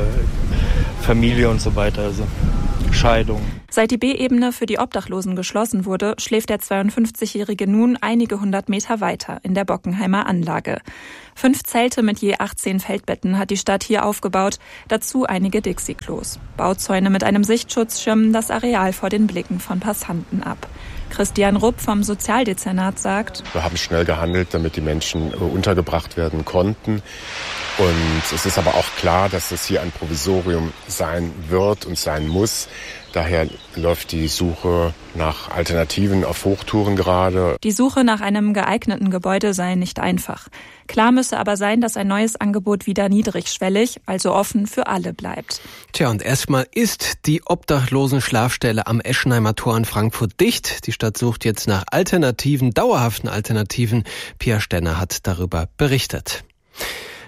Familie und so weiter, also Scheidung. Seit die B-Ebene für die Obdachlosen geschlossen wurde, schläft der zweiundfünfzigjährige nun einige hundert Meter weiter in der Bockenheimer Anlage. Fünf Zelte mit je achtzehn Feldbetten hat die Stadt hier aufgebaut, dazu einige Dixie-Klos. Bauzäune mit einem Sichtschutz schirmen das Areal vor den Blicken von Passanten ab. Christian Rupp vom Sozialdezernat sagt: Wir haben schnell gehandelt, damit die Menschen untergebracht werden konnten. Und es ist aber auch klar, dass das hier ein Provisorium sein wird und sein muss. Daher läuft die Suche nach Alternativen auf Hochtouren gerade. Die Suche nach einem geeigneten Gebäude sei nicht einfach. Klar müsse aber sein, dass ein neues Angebot wieder niedrigschwellig, also offen für alle bleibt. Tja, und erstmal ist die Obdachlosenschlafstelle am Eschenheimer Tor in Frankfurt dicht. Die Stadt sucht jetzt nach Alternativen, dauerhaften Alternativen. Pia Stenner hat darüber berichtet.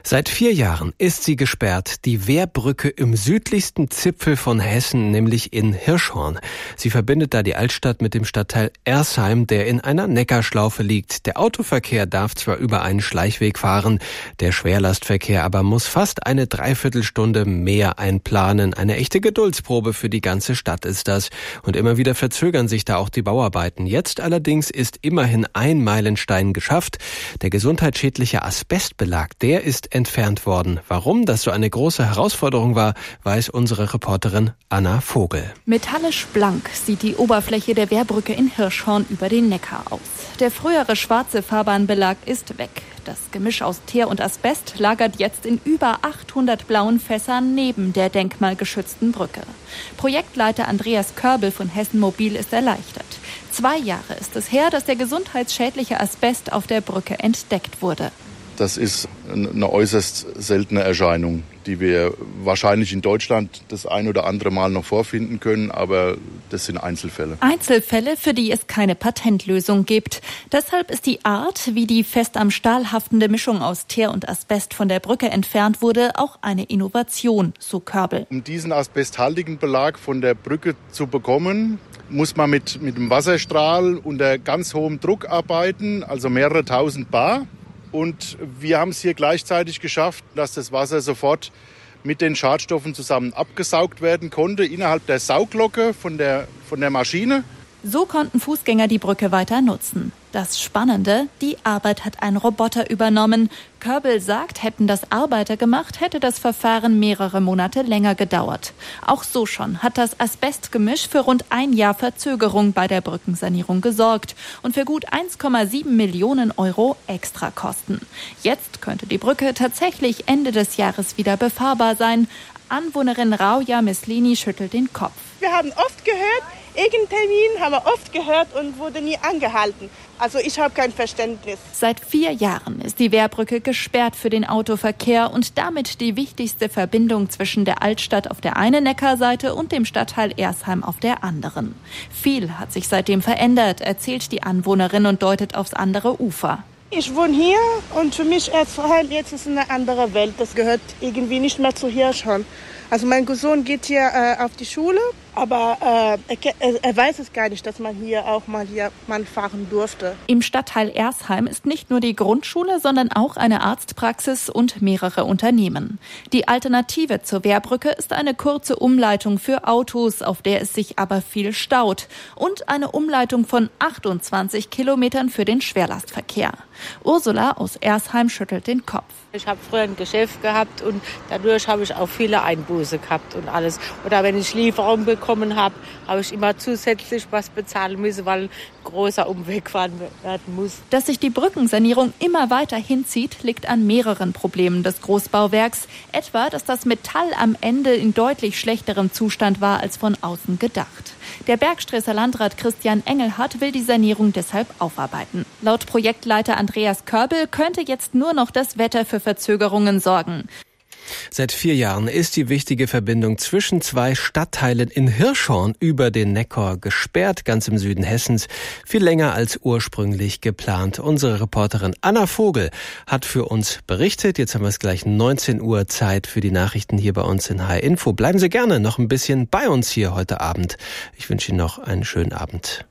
Seit vier Jahren ist sie gesperrt, die Wehrbrücke im südlichsten Zipfel von Hessen, nämlich in Hirschhorn. Sie verbindet da die Altstadt mit dem Stadtteil Ersheim, der in einer Neckarschlaufe liegt. Der Autoverkehr darf zwar über einen Schleichweg fahren, der Schwerlastverkehr aber muss fast eine Dreiviertelstunde mehr einplanen. Eine echte Geduldsprobe für die ganze Stadt ist das. Und immer wieder verzögern sich da auch die Bauarbeiten. Jetzt allerdings ist immerhin ein Meilenstein geschafft. Der gesundheitsschädliche Asbestbelag, der ist entfernt worden. Warum das so eine große Herausforderung war, weiß unsere Reporterin Anna Vogel. Metallisch blank sieht die Oberfläche der Wehrbrücke in Hirschhorn über den Neckar aus. Der frühere schwarze Fahrbahnbelag ist weg. Das Gemisch aus Teer und Asbest lagert jetzt in über achthundert blauen Fässern neben der denkmalgeschützten Brücke. Projektleiter Andreas Körbel von Hessen Mobil ist erleichtert. Zwei Jahre ist es her, dass der gesundheitsschädliche Asbest auf der Brücke entdeckt wurde. Das ist eine äußerst seltene Erscheinung, die wir wahrscheinlich in Deutschland das ein oder andere Mal noch vorfinden können, aber das sind Einzelfälle. Einzelfälle, für die es keine Patentlösung gibt. Deshalb ist die Art, wie die fest am Stahl haftende Mischung aus Teer und Asbest von der Brücke entfernt wurde, auch eine Innovation, so Körbel. Um diesen asbesthaltigen Belag von der Brücke zu bekommen, muss man mit, mit dem Wasserstrahl unter ganz hohem Druck arbeiten, also mehrere tausend Bar. Und wir haben es hier gleichzeitig geschafft, dass das Wasser sofort mit den Schadstoffen zusammen abgesaugt werden konnte, innerhalb der Sauglocke von der, von der Maschine. So konnten Fußgänger die Brücke weiter nutzen. Das Spannende, die Arbeit hat ein Roboter übernommen. Körbel sagt, hätten das Arbeiter gemacht, hätte das Verfahren mehrere Monate länger gedauert. Auch so schon hat das Asbestgemisch für rund ein Jahr Verzögerung bei der Brückensanierung gesorgt und für gut eins Komma sieben Millionen Euro Extrakosten. Jetzt könnte die Brücke tatsächlich Ende des Jahres wieder befahrbar sein. Anwohnerin Rauja Meslini schüttelt den Kopf. Wir haben oft gehört, irgendeinen Termin haben wir oft gehört und wurde nie angehalten. Also ich habe kein Verständnis. Seit vier Jahren ist die Wehrbrücke gesperrt für den Autoverkehr und damit die wichtigste Verbindung zwischen der Altstadt auf der einen Neckarseite und dem Stadtteil Ersheim auf der anderen. Viel hat sich seitdem verändert, erzählt die Anwohnerin und deutet aufs andere Ufer. Ich wohne hier und für mich Ersheim jetzt ist eine andere Welt. Das gehört irgendwie nicht mehr zu Hirschhorn. Also mein Sohn geht hier äh, auf die Schule, aber äh, er, er weiß es gar nicht, dass man hier auch mal hier mal fahren durfte. Im Stadtteil Ersheim ist nicht nur die Grundschule, sondern auch eine Arztpraxis und mehrere Unternehmen. Die Alternative zur Wehrbrücke ist eine kurze Umleitung für Autos, auf der es sich aber viel staut. Und eine Umleitung von achtundzwanzig Kilometern für den Schwerlastverkehr. Ursula aus Ersheim schüttelt den Kopf. Ich habe früher ein Geschäft gehabt und dadurch habe ich auch viele Einbuße gehabt und alles. Oder wenn ich Lieferung bekommen habe, habe ich immer zusätzlich was bezahlen müssen, weil ein großer Umweg fahren werden muss. Dass sich die Brückensanierung immer weiter hinzieht, liegt an mehreren Problemen des Großbauwerks. Etwa, dass das Metall am Ende in deutlich schlechterem Zustand war als von außen gedacht. Der Bergstresser Landrat Christian Engelhardt will die Sanierung deshalb aufarbeiten. Laut Projektleiter Andreas Körbel könnte jetzt nur noch das Wetter für Verzögerungen sorgen. Seit vier Jahren ist die wichtige Verbindung zwischen zwei Stadtteilen in Hirschhorn über den Neckar gesperrt, ganz im Süden Hessens, viel länger als ursprünglich geplant. Unsere Reporterin Anna Vogel hat für uns berichtet. Jetzt haben wir es gleich neunzehn Uhr Zeit für die Nachrichten hier bei uns in H R Info. Bleiben Sie gerne noch ein bisschen bei uns hier heute Abend. Ich wünsche Ihnen noch einen schönen Abend.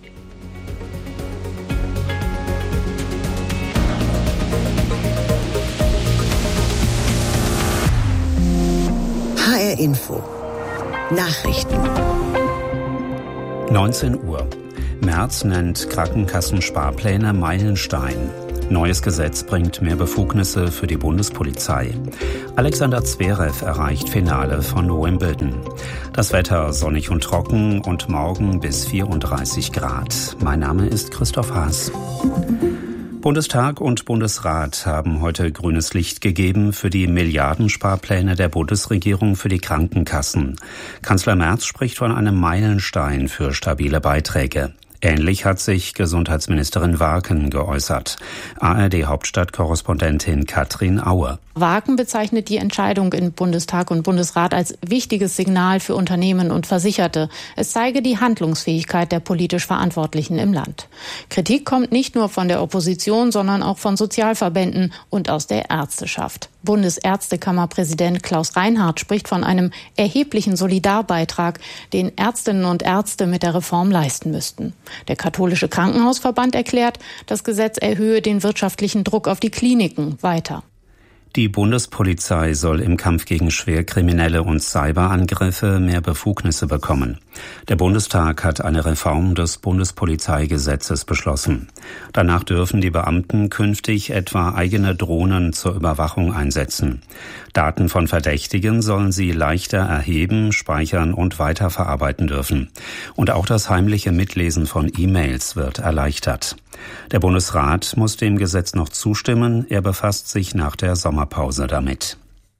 H R Info. Nachrichten. neunzehn Uhr. Merz nennt Krankenkassenssparpläne Meilenstein. Neues Gesetz bringt mehr Befugnisse für die Bundespolizei. Alexander Zverev erreicht Finale von Wimbledon. Das Wetter sonnig und trocken und morgen bis vierunddreißig Grad. Mein Name ist Christoph Haas. Bundestag und Bundesrat haben heute grünes Licht gegeben für die Milliardensparpläne der Bundesregierung für die Krankenkassen. Kanzler Merz spricht von einem Meilenstein für stabile Beiträge. Ähnlich hat sich Gesundheitsministerin Warken geäußert. A R D-Hauptstadtkorrespondentin Katrin Aue. Warken bezeichnet die Entscheidung in Bundestag und Bundesrat als wichtiges Signal für Unternehmen und Versicherte. Es zeige die Handlungsfähigkeit der politisch Verantwortlichen im Land. Kritik kommt nicht nur von der Opposition, sondern auch von Sozialverbänden und aus der Ärzteschaft. Bundesärztekammerpräsident Klaus Reinhardt spricht von einem erheblichen Solidarbeitrag, den Ärztinnen und Ärzte mit der Reform leisten müssten. Der katholische Krankenhausverband erklärt, das Gesetz erhöhe den wirtschaftlichen Druck auf die Kliniken weiter. Die Bundespolizei soll im Kampf gegen Schwerkriminelle und Cyberangriffe mehr Befugnisse bekommen. Der Bundestag hat eine Reform des Bundespolizeigesetzes beschlossen. Danach dürfen die Beamten künftig etwa eigene Drohnen zur Überwachung einsetzen. Daten von Verdächtigen sollen sie leichter erheben, speichern und weiterverarbeiten dürfen. Und auch das heimliche Mitlesen von E-Mails wird erleichtert. Der Bundesrat muss dem Gesetz noch zustimmen. Er befasst sich nach der Sommerpause damit.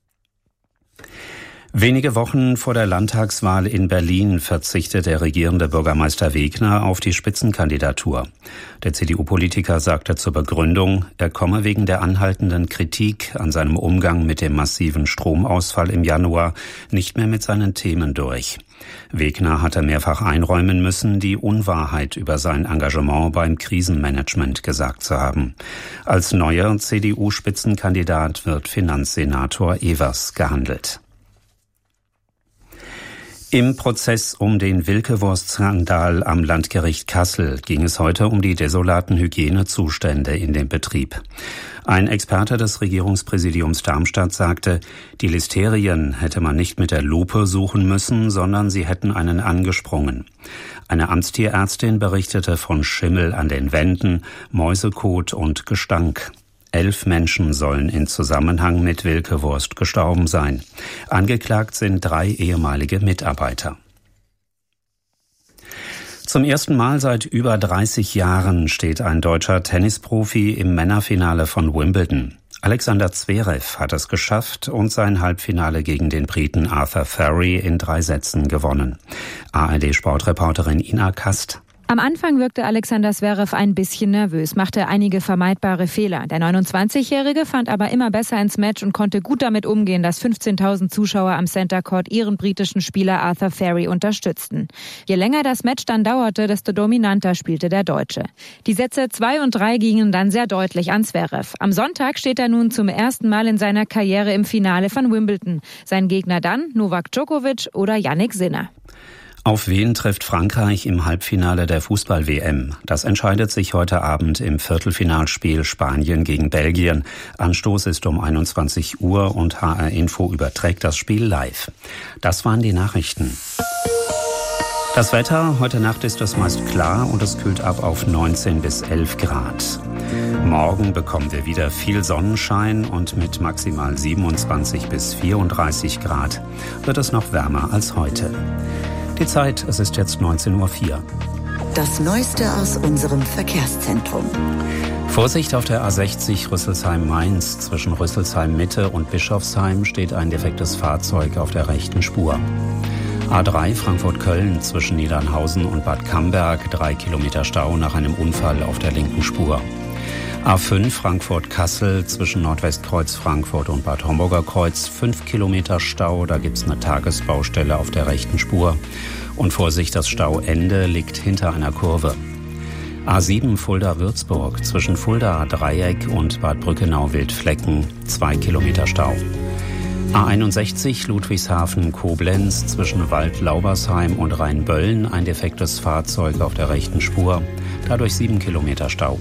Wenige Wochen vor der Landtagswahl in Berlin verzichtet der regierende Bürgermeister Wegner auf die Spitzenkandidatur. Der C D U-Politiker sagte zur Begründung, er komme wegen der anhaltenden Kritik an seinem Umgang mit dem massiven Stromausfall im Januar nicht mehr mit seinen Themen durch. Wegner hatte mehrfach einräumen müssen, die Unwahrheit über sein Engagement beim Krisenmanagement gesagt zu haben. Als neuer C D U-Spitzenkandidat wird Finanzsenator Evers gehandelt. Im Prozess um den Wilke-Wurst-Skandal am Landgericht Kassel ging es heute um die desolaten Hygienezustände in dem Betrieb. Ein Experte des Regierungspräsidiums Darmstadt sagte, die Listerien hätte man nicht mit der Lupe suchen müssen, sondern sie hätten einen angesprungen. Eine Amtstierärztin berichtete von Schimmel an den Wänden, Mäusekot und Gestank. Elf Menschen sollen in Zusammenhang mit Wilke-Wurst gestorben sein. Angeklagt sind drei ehemalige Mitarbeiter. Zum ersten Mal seit über dreißig Jahren steht ein deutscher Tennisprofi im Männerfinale von Wimbledon. Alexander Zverev hat es geschafft und sein Halbfinale gegen den Briten Arthur Furry in drei Sätzen gewonnen. A R D-Sportreporterin Ina Kast. Am Anfang wirkte Alexander Zverev ein bisschen nervös, machte einige vermeidbare Fehler. Der neunundzwanzigjährige fand aber immer besser ins Match und konnte gut damit umgehen, dass fünfzehntausend Zuschauer am Center Court ihren britischen Spieler Arthur Furry unterstützten. Je länger das Match dann dauerte, desto dominanter spielte der Deutsche. Die Sätze zwei und drei gingen dann sehr deutlich an Zverev. Am Sonntag steht er nun zum ersten Mal in seiner Karriere im Finale von Wimbledon. Sein Gegner dann Novak Djokovic oder Jannik Sinner. Auf wen trifft Frankreich im Halbfinale der Fußball-W M? Das entscheidet sich heute Abend im Viertelfinalspiel Spanien gegen Belgien. Anstoß ist um einundzwanzig Uhr und H R Info überträgt das Spiel live. Das waren die Nachrichten. Das Wetter, heute Nacht ist es meist klar und es kühlt ab auf neunzehn bis elf Grad. Morgen bekommen wir wieder viel Sonnenschein und mit maximal siebenundzwanzig bis vierunddreißig Grad wird es noch wärmer als heute. Die Zeit, es ist jetzt neunzehn Uhr vier. Das Neueste aus unserem Verkehrszentrum. Vorsicht auf der A sechzig Rüsselsheim-Mainz. Zwischen Rüsselsheim-Mitte und Bischofsheim steht ein defektes Fahrzeug auf der rechten Spur. A drei Frankfurt-Köln zwischen Niedernhausen und Bad Camberg. Drei Kilometer Stau nach einem Unfall auf der linken Spur. A fünf Frankfurt-Kassel zwischen Nordwestkreuz Frankfurt und Bad Homburger Kreuz. Fünf Kilometer Stau, da gibt's eine Tagesbaustelle auf der rechten Spur. Und Vorsicht, das Stauende liegt hinter einer Kurve. A sieben Fulda-Würzburg zwischen Fulda-Dreieck und Bad Brückenau-Wildflecken. Zwei Kilometer Stau. A einundsechzig Ludwigshafen-Koblenz zwischen Wald-Laubersheim und Rheinböllen. Ein defektes Fahrzeug auf der rechten Spur. Dadurch sieben Kilometer Stau.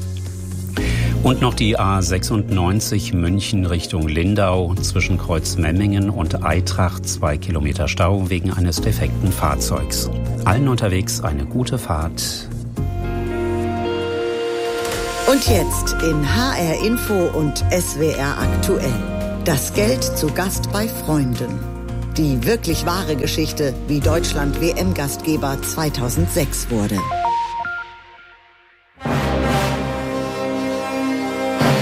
Und noch die A sechsundneunzig München Richtung Lindau zwischen Kreuzmemmingen und Eintracht, zwei Kilometer Stau wegen eines defekten Fahrzeugs. Allen unterwegs eine gute Fahrt. Und jetzt in H R Info und S W R aktuell. Das Geld zu Gast bei Freunden. Die wirklich wahre Geschichte, wie Deutschland W M-Gastgeber zweitausendsechs wurde.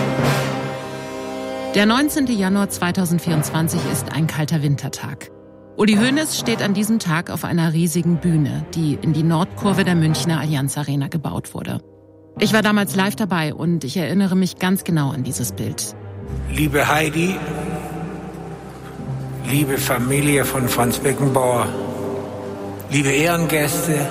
Der neunzehnten Januar zweitausendvierundzwanzig ist ein kalter Wintertag. Uli Hoeneß steht an diesem Tag auf einer riesigen Bühne, die in die Nordkurve der Münchner Allianz Arena gebaut wurde. Ich war damals live dabei und ich erinnere mich ganz genau an dieses Bild. Liebe Heidi, liebe Familie von Franz Beckenbauer, liebe Ehrengäste,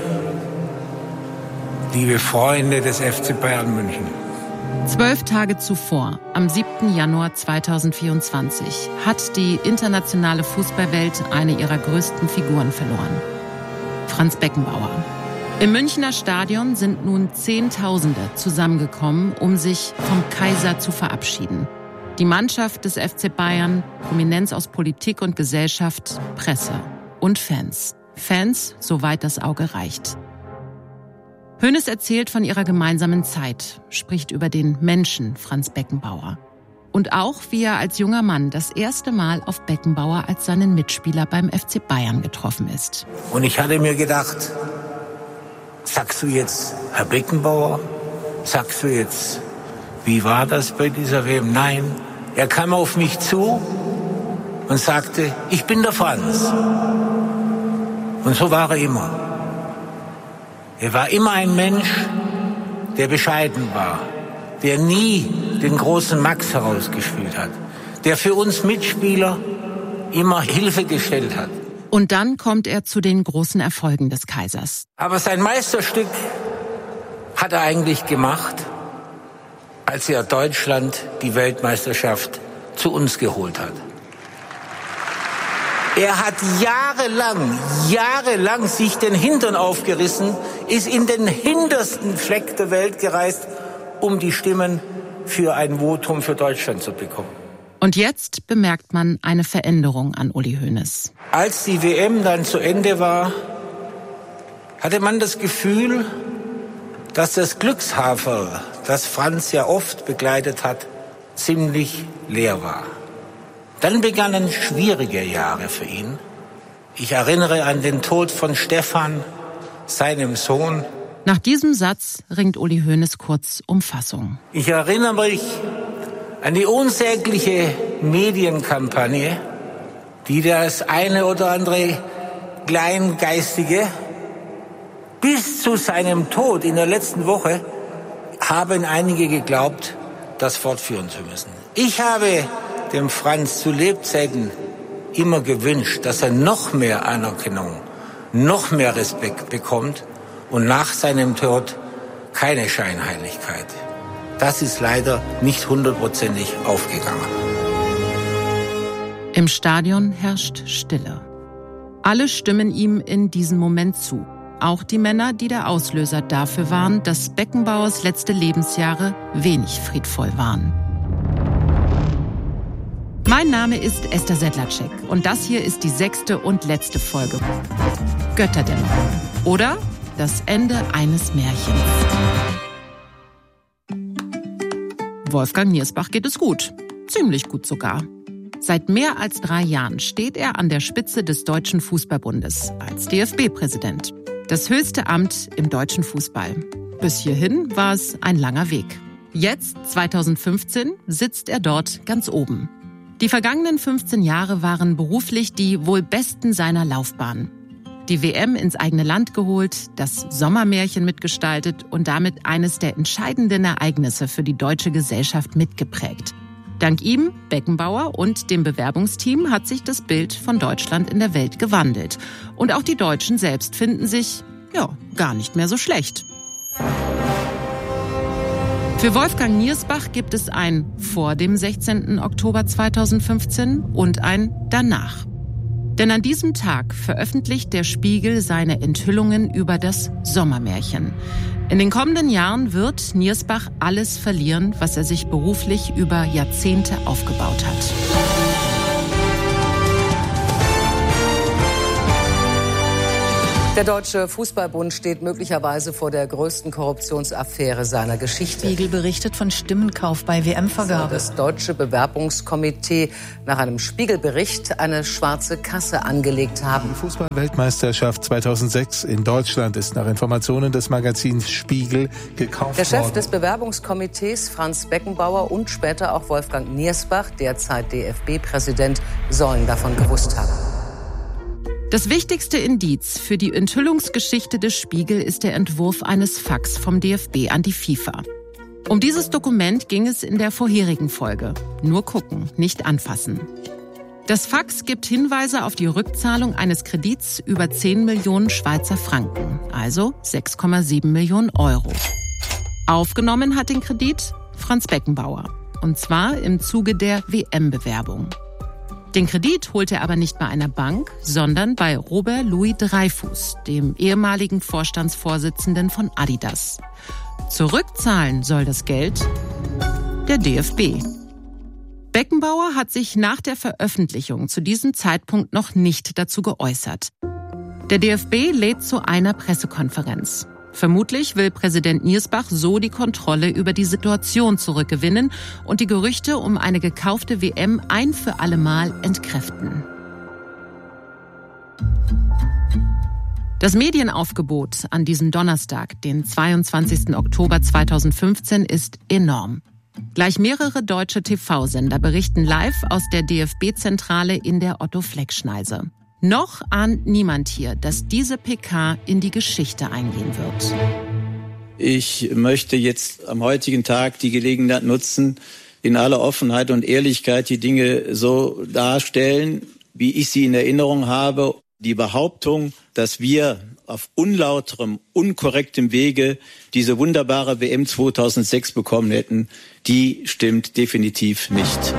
liebe Freunde des F C Bayern München. Zwölf Tage zuvor, am siebten Januar zweitausendvierundzwanzig, hat die internationale Fußballwelt eine ihrer größten Figuren verloren. Franz Beckenbauer. Im Münchner Stadion sind nun Zehntausende zusammengekommen, um sich vom Kaiser zu verabschieden. Die Mannschaft des F C Bayern, Prominenz aus Politik und Gesellschaft, Presse und Fans. Fans, soweit das Auge reicht. Hoeneß erzählt von ihrer gemeinsamen Zeit, spricht über den Menschen Franz Beckenbauer. Und auch, wie er als junger Mann das erste Mal auf Beckenbauer als seinen Mitspieler beim F C Bayern getroffen ist. Und ich hatte mir gedacht, sagst du jetzt, Herr Beckenbauer, sagst du jetzt, wie war das bei dieser W M? Nein, er kam auf mich zu und sagte, ich bin der Franz. Und so war er immer. Er war immer ein Mensch, der bescheiden war, der nie den großen Max herausgespielt hat, der für uns Mitspieler immer Hilfe gestellt hat. Und dann kommt er zu den großen Erfolgen des Kaisers. Aber sein Meisterstück hat er eigentlich gemacht, als er Deutschland die Weltmeisterschaft zu uns geholt hat. Er hat jahrelang, jahrelang sich den Hintern aufgerissen, ist in den hintersten Fleck der Welt gereist, um die Stimmen für ein Votum für Deutschland zu bekommen. Und jetzt bemerkt man eine Veränderung an Uli Hoeneß. Als die W M dann zu Ende war, hatte man das Gefühl, dass das Glückshaferl, das Franz ja oft begleitet hat, ziemlich leer war. Dann begannen schwierige Jahre für ihn. Ich erinnere an den Tod von Stefan, seinem Sohn. Nach diesem Satz ringt Uli Hoeneß kurz um Fassung. Ich erinnere mich an die unsägliche Medienkampagne, die das eine oder andere Kleingeistige bis zu seinem Tod in der letzten Woche haben einige geglaubt, das fortführen zu müssen. Ich habe dem Franz zu Lebzeiten immer gewünscht, dass er noch mehr Anerkennung, noch mehr Respekt bekommt und nach seinem Tod keine Scheinheiligkeit. Das ist leider nicht hundertprozentig aufgegangen. Im Stadion herrscht Stille. Alle stimmen ihm in diesem Moment zu. Auch die Männer, die der Auslöser dafür waren, dass Beckenbauers letzte Lebensjahre wenig friedvoll waren. Mein Name ist Esther Sedlacek und das hier ist die sechste und letzte Folge Götterdämmerung oder das Ende eines Märchens. Wolfgang Niersbach geht es gut, ziemlich gut sogar. Seit mehr als drei Jahren steht er an der Spitze des Deutschen Fußballbundes als D F B-Präsident. Das höchste Amt im deutschen Fußball. Bis hierhin war es ein langer Weg. Jetzt, zweitausendfünfzehn, sitzt er dort ganz oben. Die vergangenen fünfzehn Jahre waren beruflich die wohl besten seiner Laufbahn. Die W M ins eigene Land geholt, das Sommermärchen mitgestaltet und damit eines der entscheidenden Ereignisse für die deutsche Gesellschaft mitgeprägt. Dank ihm, Beckenbauer und dem Bewerbungsteam hat sich das Bild von Deutschland in der Welt gewandelt. Und auch die Deutschen selbst finden sich, ja, gar nicht mehr so schlecht. Für Wolfgang Niersbach gibt es ein vor dem sechzehnten Oktober zweitausendfünfzehn und ein danach. Denn an diesem Tag veröffentlicht der Spiegel seine Enthüllungen über das Sommermärchen. In den kommenden Jahren wird Niersbach alles verlieren, was er sich beruflich über Jahrzehnte aufgebaut hat. Der Deutsche Fußballbund steht möglicherweise vor der größten Korruptionsaffäre seiner Geschichte. Spiegel berichtet von Stimmenkauf bei W M-Vergabe. Das Deutsche Bewerbungskomitee nach einem Spiegelbericht eine schwarze Kasse angelegt haben. Die Fußball-Weltmeisterschaft zweitausendsechs in Deutschland ist nach Informationen des Magazins Spiegel gekauft worden. Der Chef des Bewerbungskomitees, Franz Beckenbauer, und später auch Wolfgang Niersbach, derzeit D F B-Präsident, sollen davon gewusst haben. Das wichtigste Indiz für die Enthüllungsgeschichte des Spiegel ist der Entwurf eines Fax vom D F B an die FIFA. Um dieses Dokument ging es in der vorherigen Folge. Nur gucken, nicht anfassen. Das Fax gibt Hinweise auf die Rückzahlung eines Kredits über zehn Millionen Schweizer Franken, also sechs Komma sieben Millionen Euro. Aufgenommen hat den Kredit Franz Beckenbauer, und zwar im Zuge der W M-Bewerbung. Den Kredit holte er aber nicht bei einer Bank, sondern bei Robert Louis Dreyfus, dem ehemaligen Vorstandsvorsitzenden von Adidas. Zurückzahlen soll das Geld der D F B. Beckenbauer hat sich nach der Veröffentlichung zu diesem Zeitpunkt noch nicht dazu geäußert. Der D F B lädt zu einer Pressekonferenz. Vermutlich will Präsident Niersbach so die Kontrolle über die Situation zurückgewinnen und die Gerüchte um eine gekaufte W M ein für alle Mal entkräften. Das Medienaufgebot an diesem Donnerstag, den zweiundzwanzigsten Oktober zweitausendfünfzehn, ist enorm. Gleich mehrere deutsche T V-Sender berichten live aus der D F B-Zentrale in der Otto-Fleck-Schneise. Noch ahnt niemand hier, dass diese P K in die Geschichte eingehen wird. Ich möchte jetzt am heutigen Tag die Gelegenheit nutzen, in aller Offenheit und Ehrlichkeit die Dinge so darstellen, wie ich sie in Erinnerung habe. Die Behauptung, dass wir auf unlauterem, unkorrektem Wege diese wunderbare W M zweitausendsechs bekommen hätten, die stimmt definitiv nicht.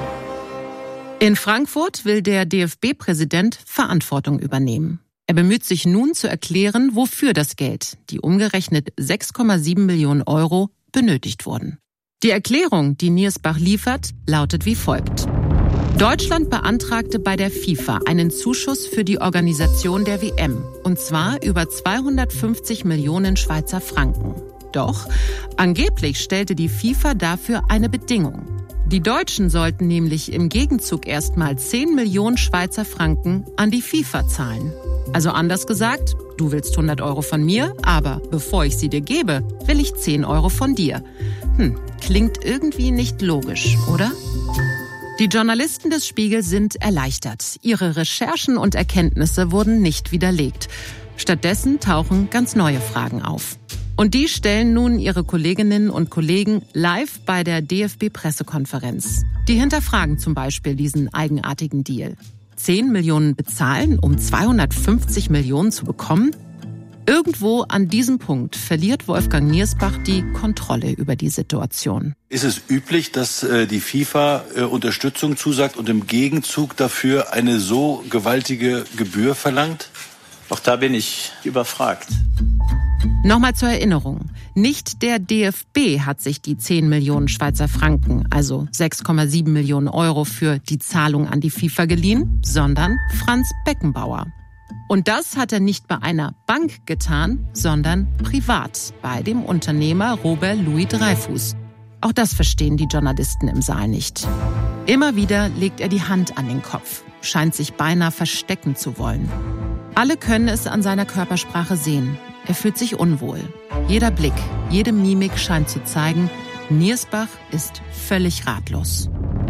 In Frankfurt will der D F B-Präsident Verantwortung übernehmen. Er bemüht sich nun zu erklären, wofür das Geld, die umgerechnet sechs Komma sieben Millionen Euro, benötigt wurden. Die Erklärung, die Niersbach liefert, lautet wie folgt. Deutschland beantragte bei der FIFA einen Zuschuss für die Organisation der W M, und zwar über zweihundertfünfzig Millionen Schweizer Franken. Doch angeblich stellte die FIFA dafür eine Bedingung. Die Deutschen sollten nämlich im Gegenzug erstmal zehn Millionen Schweizer Franken an die FIFA zahlen. Also anders gesagt, du willst hundert Euro von mir, aber bevor ich sie dir gebe, will ich zehn Euro von dir. Hm, klingt irgendwie nicht logisch, oder? Die Journalisten des Spiegel sind erleichtert. Ihre Recherchen und Erkenntnisse wurden nicht widerlegt. Stattdessen tauchen ganz neue Fragen auf. Und die stellen nun ihre Kolleginnen und Kollegen live bei der D F B-Pressekonferenz. Die hinterfragen zum Beispiel diesen eigenartigen Deal. zehn Millionen bezahlen, um zweihundertfünfzig Millionen zu bekommen? Irgendwo an diesem Punkt verliert Wolfgang Niersbach die Kontrolle über die Situation. Ist es üblich, dass äh, die FIFA äh, Unterstützung zusagt und im Gegenzug dafür eine so gewaltige Gebühr verlangt? Auch da bin ich überfragt. Nochmal zur Erinnerung. Nicht der D F B hat sich die zehn Millionen Schweizer Franken, also sechs Komma sieben Millionen Euro für die Zahlung an die FIFA geliehen, sondern Franz Beckenbauer. Und das hat er nicht bei einer Bank getan, sondern privat bei dem Unternehmer Robert Louis Dreyfus. Auch das verstehen die Journalisten im Saal nicht. Immer wieder legt er die Hand an den Kopf, scheint sich beinahe verstecken zu wollen. Alle können es an seiner Körpersprache sehen. Er fühlt sich unwohl. Jeder Blick, jede Mimik scheint zu zeigen, Niersbach ist völlig ratlos.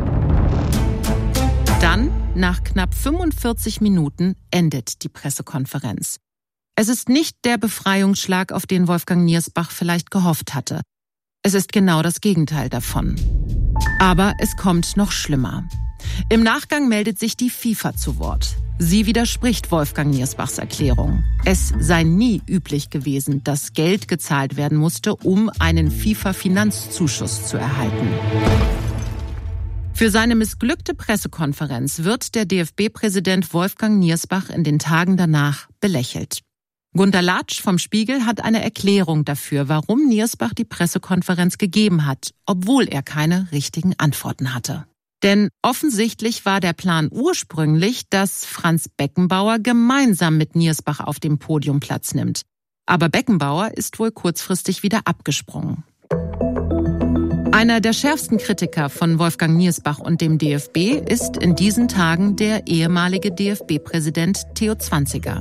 Dann, nach knapp fünfundvierzig Minuten, endet die Pressekonferenz. Es ist nicht der Befreiungsschlag, auf den Wolfgang Niersbach vielleicht gehofft hatte. Es ist genau das Gegenteil davon. Aber es kommt noch schlimmer. Im Nachgang meldet sich die FIFA zu Wort. Sie widerspricht Wolfgang Niersbachs Erklärung. Es sei nie üblich gewesen, dass Geld gezahlt werden musste, um einen FIFA-Finanzzuschuss zu erhalten. Für seine missglückte Pressekonferenz wird der D F B-Präsident Wolfgang Niersbach in den Tagen danach belächelt. Gunter Latsch vom Spiegel hat eine Erklärung dafür, warum Niersbach die Pressekonferenz gegeben hat, obwohl er keine richtigen Antworten hatte. Denn offensichtlich war der Plan ursprünglich, dass Franz Beckenbauer gemeinsam mit Niersbach auf dem Podium Platz nimmt. Aber Beckenbauer ist wohl kurzfristig wieder abgesprungen. Einer der schärfsten Kritiker von Wolfgang Niersbach und dem D F B ist in diesen Tagen der ehemalige D F B-Präsident Theo Zwanziger.